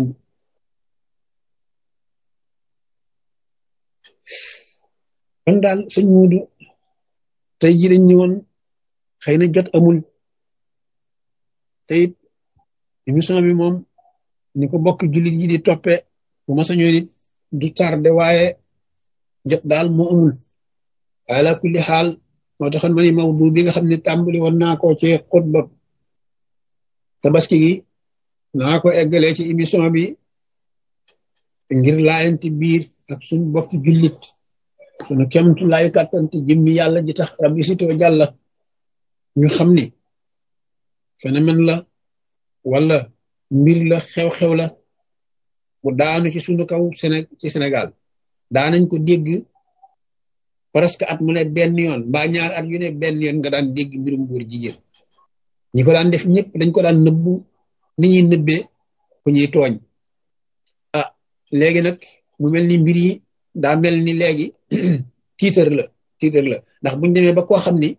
kon daal sëñ Muudu tey ji dañ ñëwoon xëy na jot amul te it émission bi moom ni ko bokk jullit yi di toppe bu ma sañoon it du tardé waaye jot daal moo amul ala kulli xaal moo taxoon ma ni mawdu bi nga xam ne tàmbali woon naa ko ci xutba tabaski gi naa ko eggalee ci émission bi ngir laayante biir ak suñu bokk jullit suñu kemtu laayu kàttante jëmmi yàlla ji tax rabbi sitoo jàlla ñu xam ni phénomène la wala mbir la xew-xew la bu daanu ci suñu kaw Séné ci Sénégal daanañ ko dégg presque at mu ne benn yoon mbaa ñaar at yu ne benn yoon nga daan dégg mbirum góor jigéen ñi ko daan def ñëpp dañ ko daan nëbbu ni ñuy nëbbee ku ñuy tooñ ah léegi nag mu mel ni mbir yi daa mel ni léegi tiitar la tiitar la ndax buñ demee ba koo xam ni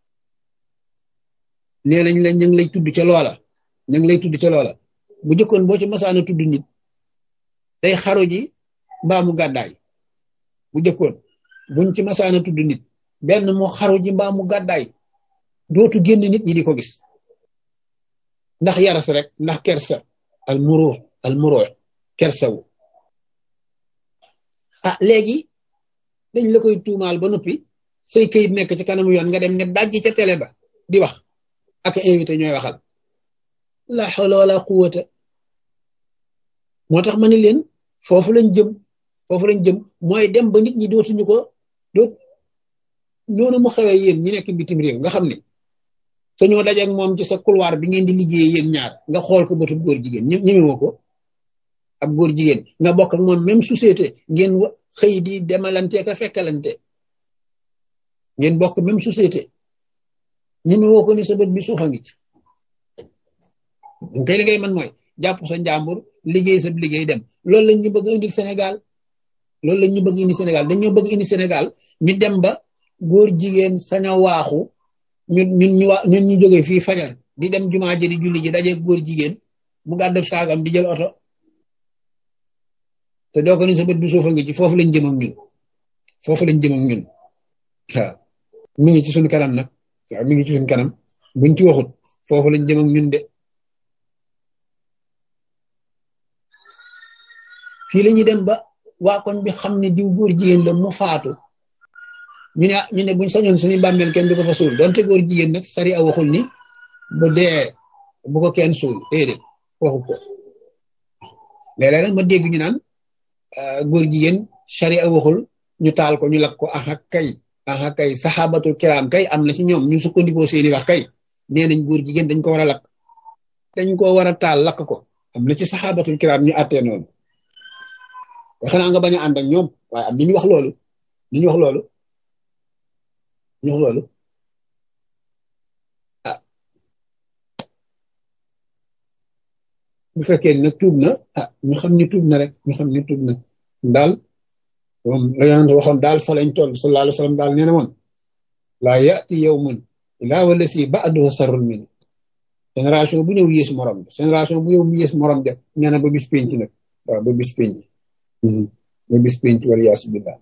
nee nañ la ñu ngi lay tudd ca loola ñu ngi lay tudd ca loola bu jëkkoon boo ci masaana tudd nit day xaru ji mbaa mu gàddaay bu jëkkoon buñ ci masaana tudd nit benn mu xaru ji mbaa mu gàddaay dootu génn nit ñi di ko gis ndax yaras rek ndax kersa al muru al muru kersawu ah léegi dañ la koy tuumaal ba noppi say këyit nekk ci kanamu yoon nga dem ne dajji ca télé ba di wax ak invité ñooy waxal la hawla wala quwwata moo tax ma ni leen foofu lañ jëm foofu lañ jëm mooy dem ba nit ñi dootuñu ko doot noonu mu xewee yéen ñi nekk bitim réew nga xam ne sañoo dajeeg moom ci sa couloir bi ngeen di liggéeyee yéen ñaar nga xool ko bëtu góor jigéen ñë ñëmewoo ko ab góor jigéen nga bokk ak moom même société ngeen xëy di demalante ka fekkalante ngeen bokk même société ñëmewoo ko ni sa bët bi suuxa ngi ci kay li ngay man mooy jàpp sa njàmbur liggéey sa liggéey dem loolu lañ ñu bëgg indil Sénégal loolu lañ ñu bëgg indi Sénégal dañoo bëgg indi Sénégal ñu dem ba góor jigéen sañ a waaxu ñun ñun ñu wa ñun ñu jógee fii fajar di dem jumaa ji di julli ji daje góor jigéen mu gàddu saagam di jël oto te doo ko ni sa bët bi suufa ngi ci foofu lañ jëm ak ñun foofu lañ jëm ak ñun waaw mi ngi ci suñu kanam nag waaw mi ngi ci suñu kanam buñ ci waxut foofu lañ jëm ak ñun de fii la ñuy dem ba waa koñ bi xam ne diw góor jigéen la mu faatu ñu ne ñu ne buñ sañoon suñu bàmmeel kenn du ko fa suul donte góor jigéen nag sari a waxul ni bu dee bu ko kenn suul déedéet waxu ko léeg-léeg nag ma dégg ñu naan góor jigéen sari a waxul ñu taal ko ñu lakk ko aha kay aha kay saxaabatul kiraam kay am na ci ñoom ñu sukkandikoo seeni wax kay nee nañ góor jigéen dañ ko war a lakk dañ ko war a taal lakk ko am na ci saxaabatul kiraam ñu àttee noonu xanaa nga bañ a ànd ak ñoom waaye am ni ñu wax loolu ni ñu wax loolu ñu wax loolu ah bu fekkee nag tuub na ah ñu xam ni tuub na rek ñu xam ni tuub na daal moom la yonent waxoon daal fa lañ toll sallallahu alayhi wa sallam daal nee na woon laa yati yawmun illaa wala si ba'duhu sarrun min génération bu ñëw yées morom de génération bu ñëw mu yées morom de nee na ba bis penc nag waaw ba bis penc ba bis penc wala yaasu billah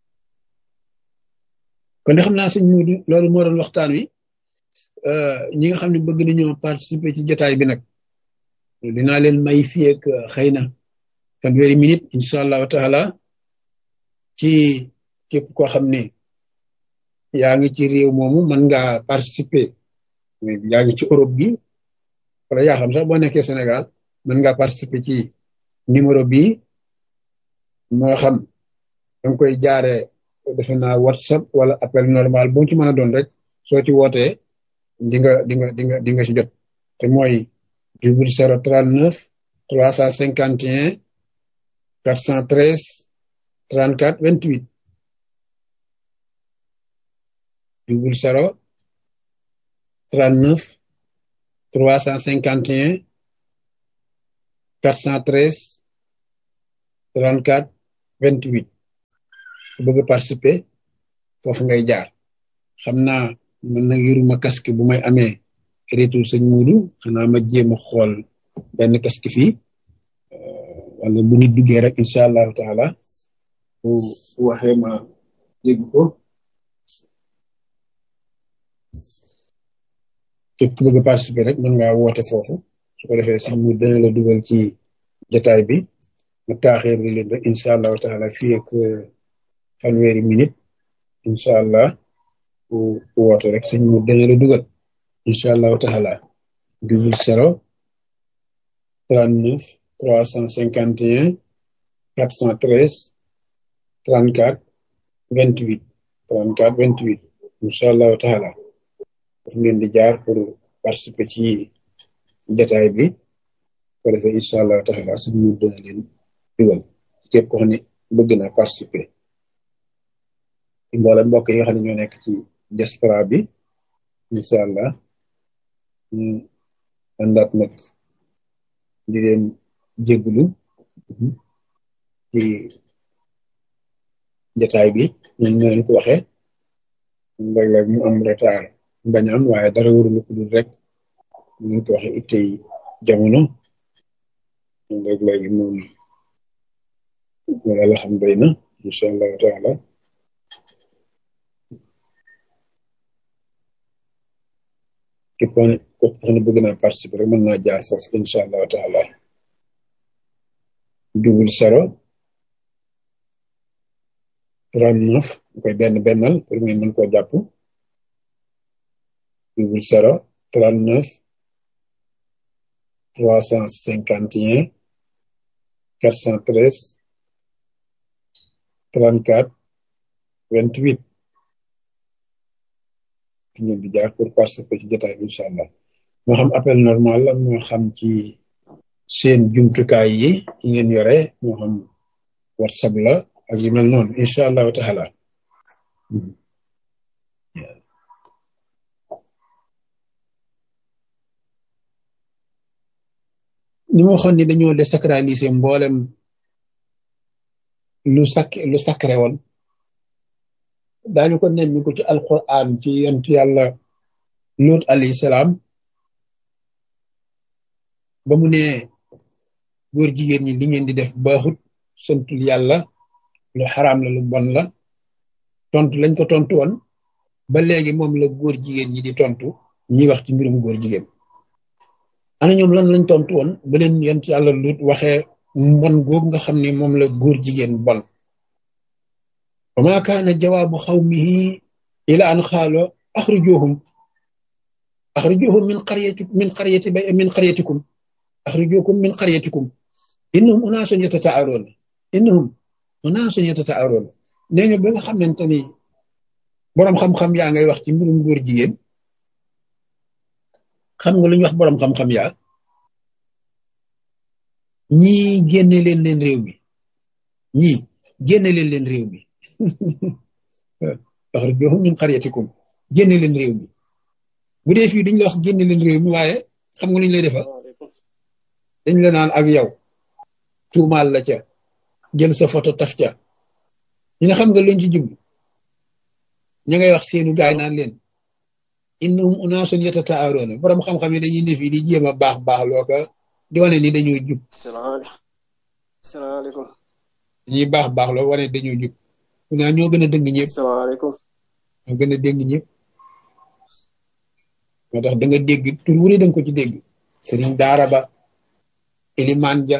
kon de xam naa sëñ Muudu loolu moo doon waxtaan wi ñi nga xam ne bëgg nañoo participer ci jotaay bi nag dinaa leen may fii ak xëy na fanweeri minute incha allahu taala ci képp koo xam ne yaa ngi ci réew moomu mën ngaa participer yaa ngi ci Europe bi wala yaa xam sax boo nekkee Sénégal mën ngaa participer ci numéro bi moo xam danga koy jaare defe naa WhatsApp wala appel normal bu ci mën a doon rek soo ci wootee di nga di nga di nga di nga si jot te mooy double zéro trente neuf trois cent cinquante et un quatre cent treize trente quatre vingt huit double zéro trente neuf trois cent cinquante et un quatre cent treize trente quatre vingt huit bëgg a participer foofu ngay jaar xam naa man nag yoruma casque bu may amee retour sëñ Muudu xanaa ma jéem a xool benn casque fii wala bu nit duggee rek incha allahu taala bu waxee ma dégg ko képp ku bëgg a participer rek mën ngaa woote foofu su ko defee sëñ Muudu dana la dugal ci jotaay bi ma taaxeer li leen rek incha allahu taala fii ak fanweeri minute incha allah bu woote rek sëñ Muudu dana la dugal incha allahu taala double zéro trente-neuf trois cent cinquante et un quatre cent treize trente-quatre vingt-huit trente-quatre vingt-huit incha allahu taala daf ngeen di jaar pour participer ci jotaay bi ko defee incha allahu taala sëñ Muudu dana leen dugal képp ko xam ne bëgg na participer mboolem mbokk yi nga xam ne ñoo nekk ci diaspora bi incha allah ñu àndaat nag di leen jégglu ci jotaay bi ñun ñu leen ko waxee léeg-léeg mu am retard bañ am waaye dara warul ko dul rek ñu leen ko waxee ittey jamono léeg-léeg moom yàlla xam doy na incha allahu taala képp ko képp ko xam ne bëgg naa participer rek mën naa jaar foofu incha allahu taala double zéro trente-neuf ñu koy benn bennal pour ngeen mën koo jàpp double zéro trente-neuf trois cent cinquante et un quatre cent treize trente-quatre vingt-huit fi ngeen di jaar pour participer ci jotaay bi incha allah moo xam appel normal la moo xam ci seen jumtukaay yi yi ngeen yore moo xam whatsapp la ak yu mel noonu incha allahu taala ni ma waxoon ni dañoo désacraliser mboolem lu sak lu sacré woon daañu ko nemmi ko ci alquran ci yonent yàlla Luut alayhi salaam ba mu ne góor jigéen ñi li ngeen di def baaxut santul yàlla lu xaraam la lu bon la tontu lañ ko tontu woon ba léegi moom la góor jigéen ñi di tontu ñiy wax ci mbirum góor jigéen ana ñoom lan lañ tontu woon ba leen yonent yàlla Luut waxee mbon googu nga xam ne moom la góor jigéen bon wa maa kaana jawaabu xawmihi ila an xaalo axrijuhum axrijuhum min qaryati min qaryati min qaryatikum axrijukum min qaryatikum innahum unaasun yatata'aroon innahum unaasun yatata'aroon nee nga ba nga xamante ni boroom xam-xam yaa ngay wax ci mbirum góor jigéen xam nga lu ñu wax boroom xam-xam yaa ñii génne leen leen réew mi ñii génne leen leen réew mi axrijuhum min qaryatikum génne leen réew mi bu dee fii duñ la wax génne leen réew mi waaye xam nga lu ñu lay defal dañ la naan ak yow tuumaal la ca jël sa photo taf ca ñu ne xam nga luñ ci jublu ña ngay wax seenu gaay naan leen innahum unaasun yatata'aroona borom xam-xam yi dañuy ne fii di jéem a baax baax loo ko di wane ni dañoo jub salaamaaleykum dañuy baax baax loo wane dañoo jub naa ñoo gën a dëng ñëpp salaamaaleykum ñoo gën a dëng ñëpp moo tax da nga dégg tur wu ne da nga ko ci dégg sëriñ daara ba ilimaan ja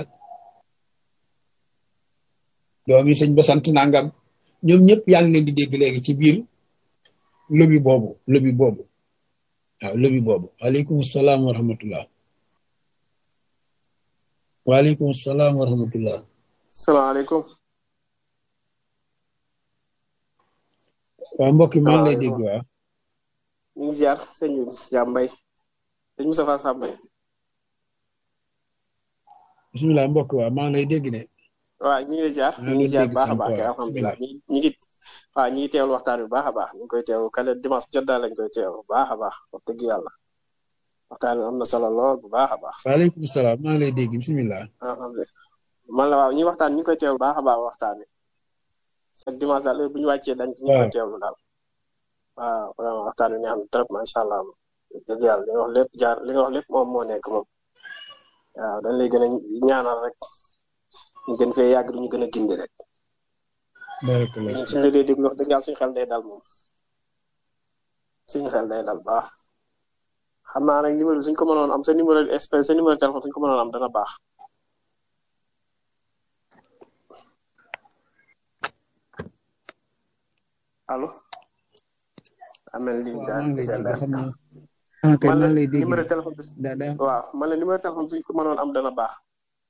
doomi sëñ ba sant nangam ñoom ñëpp yaa ngi leen di dégg léegi ci biir lobby boobu lobby boobu waaw lobby boobu waaleykum salaam wa rahmatullah waaleykum salaam wa rahmatullah salaamaaleykum waaw mbokk yi maa ngi lay dégg waaw ñu ngi ziar sëñ Jaam Mbay sëñ Moustapha Sambay bisimilah mbokk waaw maa ngi lay dégg de waaw ñu ngi lay ziar ñu ngi ziar baax a baax alhamdulilah ñi ñi ngi waaw ñi ngi teewlu waxtaan bi baax a baax ñu ngi koy teewlu kale dimanche bu jot daal lañ koy teewlu baax a baax wax dëgg yàlla waxtaan bi am na solo lool bu baax a baax waaleykum salaam maa ngi lay dégg bisimilah alhamdulilah man la waaw ñi waxtaan ñu ngi koy teewlu baax a baax waxtaan bi chaque dimanche daal heure bu ñu wàccee dañ ñu koy teewlu daal waaw vraiment waxtaan wi neex na trop macha allah dëgg yàlla li nga wax lépp jaar li nga wax lépp moom moo nekk moom waaw dañ lay gën a ñaanal rek ñu gën fee yàgg duñu gën a gindi rek barakallah suñu la dee déglu wax dëgg yàlla suñu xel day dal moom suñu xel day dal baax xam naa nag numéro suñ ko mënoon am sa numéro espèce sa numéro téléphone suñ ko mënoon am dana baax allo amel li man la numéro téléphone bi waaw man la numéro téléphone suñ ko mënoon am dana baax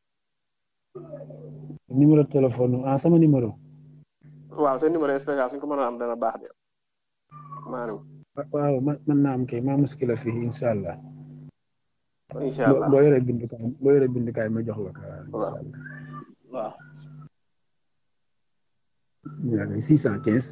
numéro téléphone ah sama numéro waaw sa numéro spécial suñ ko mënoon am dana baax de maanaam waaw man naa am kay maa muskila fii incha allah incha allah boo yoree bindukaay boo yoree bindukaay ma jox la ko incha allah waaw six cent quinze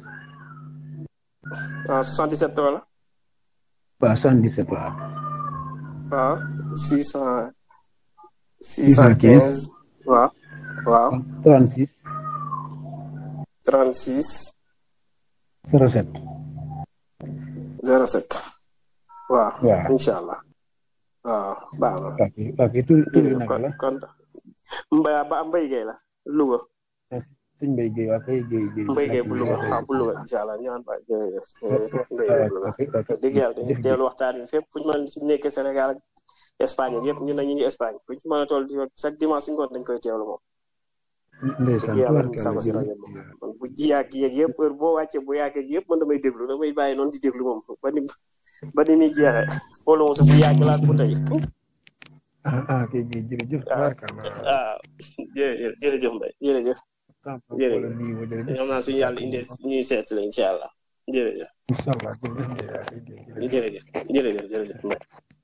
ah soixante-dix-sept wala waaw soixante-dix-sept waaw waaw six cent six cent quinze waaw waaw trente-six trente-six zéro sept zéro sept waaw waaw incha allah waaw baax na ok ok tur tur bi naka la kon mbay ba mbay gay la Louga suñ mbay gay waa kay gay gay mbay gay bu Louga waaw bu Louga incha allah ñaan ba jërëjëf mbay gay bu Louga dëgg yàlla dañuy teelu waxtaan wi fépp fu ñu mën si nekkee Sénégal ak Espagne ak yëpp ñun nag ñu ngi Espagne fu ñu mën a toll di chaque dimanche si ngoon dañ koy teewlu moom ndeysaan dëgg yàlla ñu sago si rajo moom man bu ji yàgg yeeg yëpp heure boo wàccee bu yàggee yëpp man damay déglu damay bàyyi noonu di déglu moom ba ni ba ni muy jeexee xooloo moom sax bu yàgg laa ko tey ah ah kay kay jërëjëf tabarkalla waaw jërëjëf jërëjëf Mbaye jërëjëf jërëjëf xam naa suñu yàlla indee ñuy seet si la incha allah jërëjëf incha allah jërëjëf jërëjëf jërëjëf Mbaye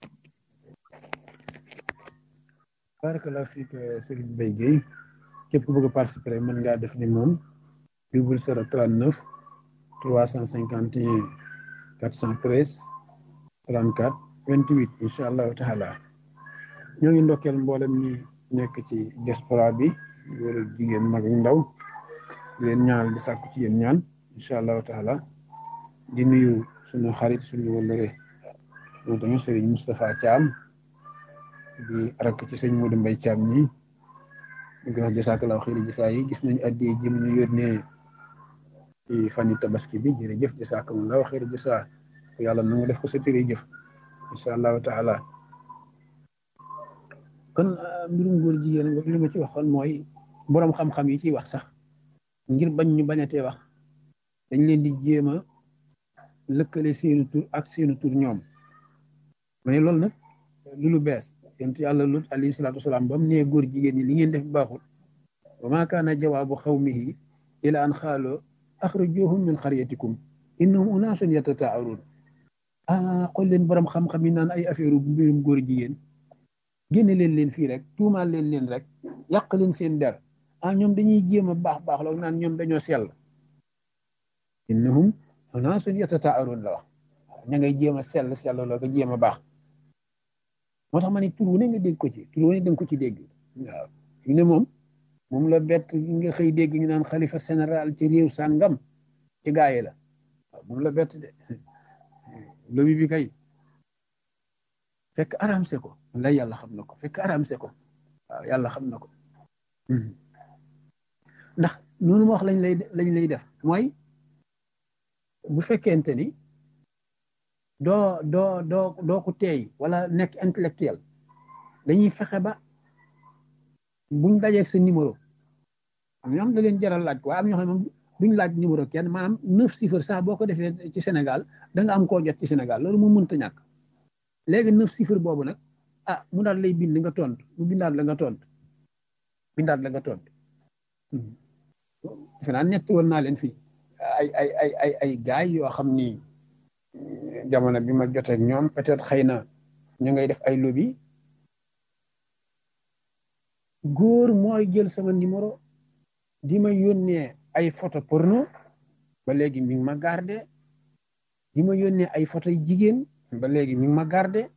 tabarkalla fii que Serigne Mbaye Guèye képp ku bëgg a participer mën ngaa def ni moom double zéro trente-neuf trois cent cinquante et un quatre cent treize trente-quatre vingt-huit incha allahu taala ñoo ngi ndokkeel mboolem ñi nekk ci diaspora bi góor ak jigéen mag ak ndaw di leen ñaanal di sàkku ci yéen ñaan incha allahu taala di nuyu suñu xarit suñu wëllëre moom tamit Serigne Moustapha Thiam di rakk ci sëñ Modou Mbaye Thiam ñi ñu ngi wax jasakallahu xëyri gisaa yi gis nañu addi ji mu ñu yónnee ci fan yi tabaski bi jërëjëf jasakallahu xëyri gisaa yàlla na nga def ko sa tëri jëf incha allahu taala kon mbirum góor jigéen li ma ci waxoon mooy boroom xam-xam yi ciy wax sax ngir bañ ñu bañatee wax dañ leen di jéem a lëkkale seenu tur ak seenu tur ñoom mais loolu nag lu lu bees yonent yàlla Lut alayhi salaatu wasalaam ba mu nee góor jigéen ñi li ngeen def baaxul wa maa kaana jawaabu xawmihi ila an xaaloo axrijuhum min xaryatikum innahum unaasun yatata'aruun ah xool leen borom xam-xam yi naan ay affaire mbirum góor jigéen génne leen leen fii rek tuumaal leen leen rek yàq leen seen der ah ñoom dañuy jéem a baax baax loolu naan ñoom dañoo sell innahum unaasun yatata'aruun la wax ña ngay jéem a sell sell loo ko jéem a baax moo tax ma ne tur wu ne nga dégg ko ci tur wu ne da nga ko ci dégg waaw fi ne moom moom la bett nga xëy dégg ñu naan xalifa général ci réew sàngam ci gaaye la waaw moom la bett de lobi bi kay fekk aramse ko la yàlla xam na ko fekk aramse ko waaw yàlla xam na ko ndax noonu ma wax lañ lay lañ lay def mooy bu fekkente ni doo doo doo doo ko teey wala nekk intellectuel dañuy fexe ba buñ dajeeg sa numéro am ñoo xam da leen jaral laaj ko waaye am ñoo xam ne moom duñ laaj numéro kenn maanaam neuf chiffres sax boo ko defee ci Sénégal da nga am koo jot ci Sénégal loolu mu mënta ñàkk léegi neuf chiffres boobu nag ah mu daal lay bind nga tontu mu bindaat la nga tontu bindaat la nga tontu defe naa ñett woon naa leen fii ay ay ay ay ay gaay yoo xam ni jamono bi ma jotee ak ñoom peut-être xëy na ñu ngay def ay lobby góor mooy jël sama numéro di ma yónnee ay photo porno ba léegi mi ngi ma gardé di ma yónnee ay photo yu jigéen ba léegi mi ngi ma gardé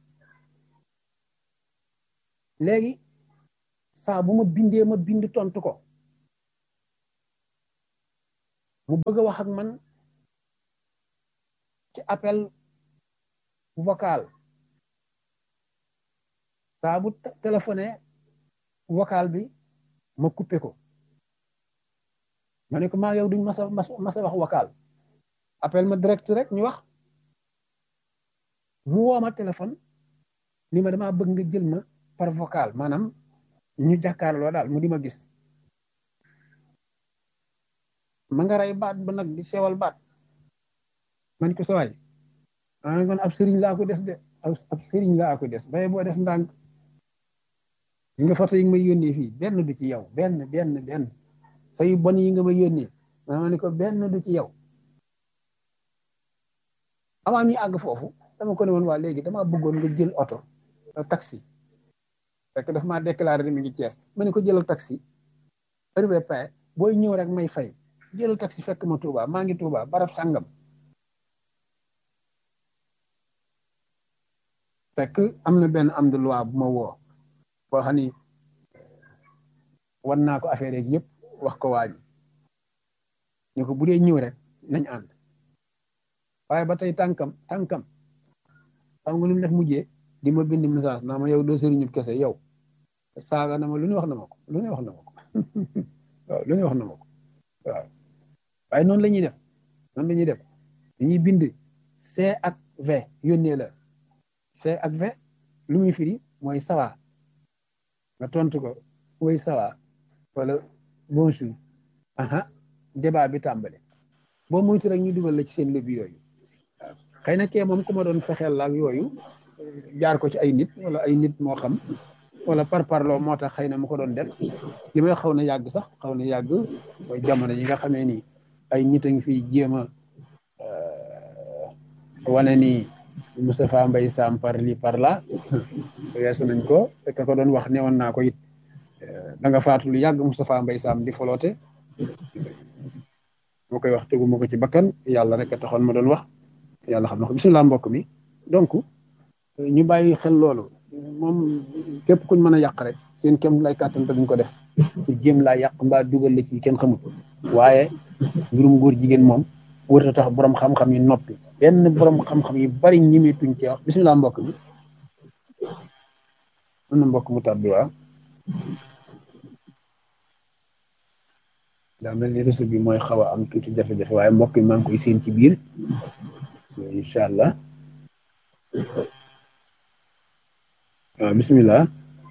léegi saa bu ma bindee ma bind tontu ko mu bëgg a wax ak man ci appel vocal saa bu téléphoné vocal bi ma coupé ko ma ne ko maa yow duñ mas a mas a wax vocal appel ma direct rek ñu wax mu woo ma téléphone ni ma damaa bëgg nga jël ma par vocal maanaam ñu jàkkaarloo daal mu di ma gis ma nga rey baat ba nag di sewal baat man ko sawaay ah man ab sëriñ laa ko des de ab sëriñ laa ko des bay boo def ndànk gis nga photo yi nga may yónnee fii benn du ci yow benn benn benn say bon yi nga may yónnee ma ne ko benn du ci yow avant mi àgg foofu dama ko ne woon waa léegi dama bëggoon nga jël oto taxi fekk daf maa déclaré ni mi ngi Cees ma ne ko jëlal taxi heure bee paye booy ñëw rek may fay jëlal taxi fekk ma Touba maa ngi Touba barab sàngam fekk am na benn am de loi bu ma woo boo xam ni wan naa ko affaire yeeg yëpp wax ko waa ji ñu ko bu dee ñëw rek nañ ànd waaye ba tey tànkam tànkam xam nga lu mu def mujjee di ma bind message naa ma yow doo sëriñu kese yow saaga na ma lu ne wax na ma ko lu ne wax na ma ko waaw lu ne wax na ma ko waaw waaye noonu la ñuy def noonu la ñuy def dañuy bind C ak V yónnee la C ak V lu muy firi mooy sawa nga tontu ko woy sawa wala bonjour aha débat bi tàmbale boo moytu rek ñu dugal la ci seen lëbi yooyu waaw xëy na kee moom ku ma doon fexeel la ak yooyu jaar ko ci ay nit wala ay nit moo xam wala par parloo moo tax xëy na mu ko doon def li may xaw na yàgg sax xaw na yàgg mooy jamono yi nga xamee ni ay nit a ngi fiy jéem a wane ni Moustapha Mbaye Sam par li par là weesu nañ ko fekk ko doon wax ne woon naa ko it da nga faatu lu yàgg Moustapha Mbaye Sam di foloote moo koy wax teguma ko ci bakkan yàlla rek a taxoon ma doon wax yàlla xam na ko bisimilah mbokk mi donc ñu bàyyi xel loolu moom képp kuñ mën a yàq rek seen kem lay kàttan te duñ ko def pour jéem laa yàq mbaa dugal la ci kenn xamul waaye mbirum góor jigéen moom wërta tax borom xam-xam yi noppi benn borom xam-xam yi bari ñimetuñ ci wax bisimilah mbokk mi mën na mbokk mu tàbbi waa daa mel ni réseau bi mooy xaw a am tuuti jafe-jafe waaye mbokk yi maa ngi koy seen ci biir incha allah waaw bisimilah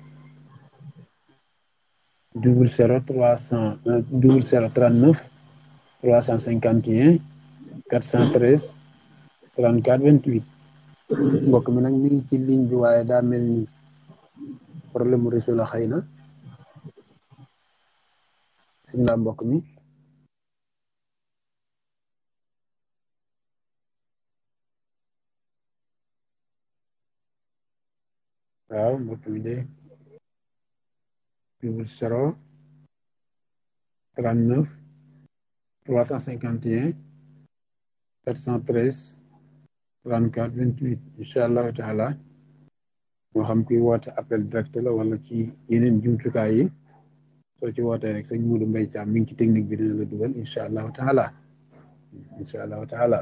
double zéro trois cent double zéro trente neuf trois cent cinquante et un quatre cent treize trente quatre vingt huit mbokk mi nag mi ngi ci ligne bi waaye daa mel ni problème mu réseau la xëy na bisimilah mbokk mi waaw mbokk mi de double zéro trente neuf trois cent cinquante et un quatre cent treize trente quatre vingt huit incha allahu taala moo xam kuy woote appel direct la wala ci yeneen jumtukaay yi soo ci wootee rek sëñ Modou Mbaye Thiam mi ngi ci technique bi dina la dugal incha allahu taala incha allahu taala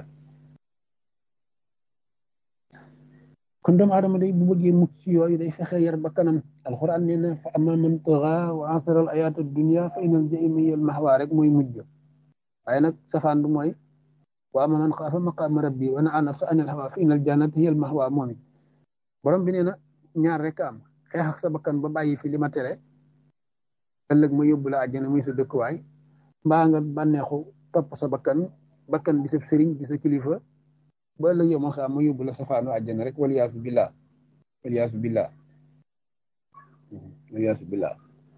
kon doomu aadama day bu bëggee mucc ci yooyu day fexe yar ba kanam alxuraan nee na fa amma man taxa wa asara al ayaat ad dunya fa inal jahima hiya al mahwa rek mooy mujj waaye nag safaan bi mooy wa amma man xaafa maqaama rabbi wa nahaa nafsa anil hawa fa inal jannata hiya al mahwa moom it borom bi nee na ñaar rek am xeex ak sa bakkan ba bàyyi fi li ma tere ëllëg ma yóbbu la àjjana muy sa dëkkuwaay mbaa nga bànneexu topp sa bakkan bakkan di sa sëriñ di sa kilifa ba ëllëg yow ma xam ma yóbbu la safaanu àjjana rek waliyaasu billah waliyaasu billah waliyaasu billah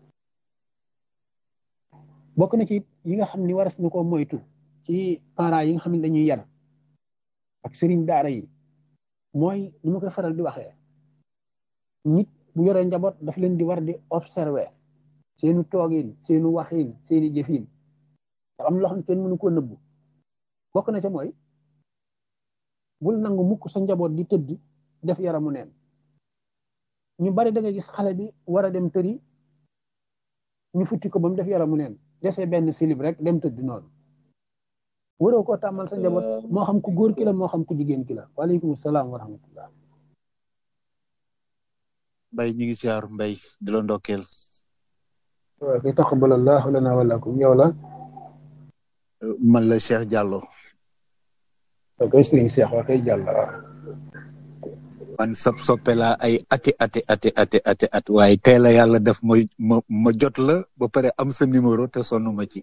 bokk na ci yi nga xam ni waras na ko moytu ci parents yi nga xam ne dañuy yar ak sëriñ daara yi mooy ni ma koy faral di waxee nit bu yoree njaboot daf leen di war di observer seenu toogin seenu waxin seeni jëfin ndax am loo xam ne kenn mënu koo nëbbu bokk na ca mooy bul nangu mukk sa njaboot di tëdd def yaramu neen ñu bari da nga gis xale bi war a dem tëri ñu futti ko ba mu def yaramu neen dese benn silib rek dem tëdd noonu waroo koo tàmmal sa njaboot moo xam ku góor ki la moo xam ku jigéen ki la waaleykum salaam wa rahmatullah. Mbay ñu ngi siyaar Mbay di la ndokkeel. waaw kay taqabbalallahu lana wa lakum yow la. man la Cheikh Diallo. ok Serigne Cheikh waa kay Diallo waaw. man sab soppe laa ay ati ati ati ati ati at waaye tey la yàlla def ma ma ma jot la ba pare am sa numéro te sonn ma ci.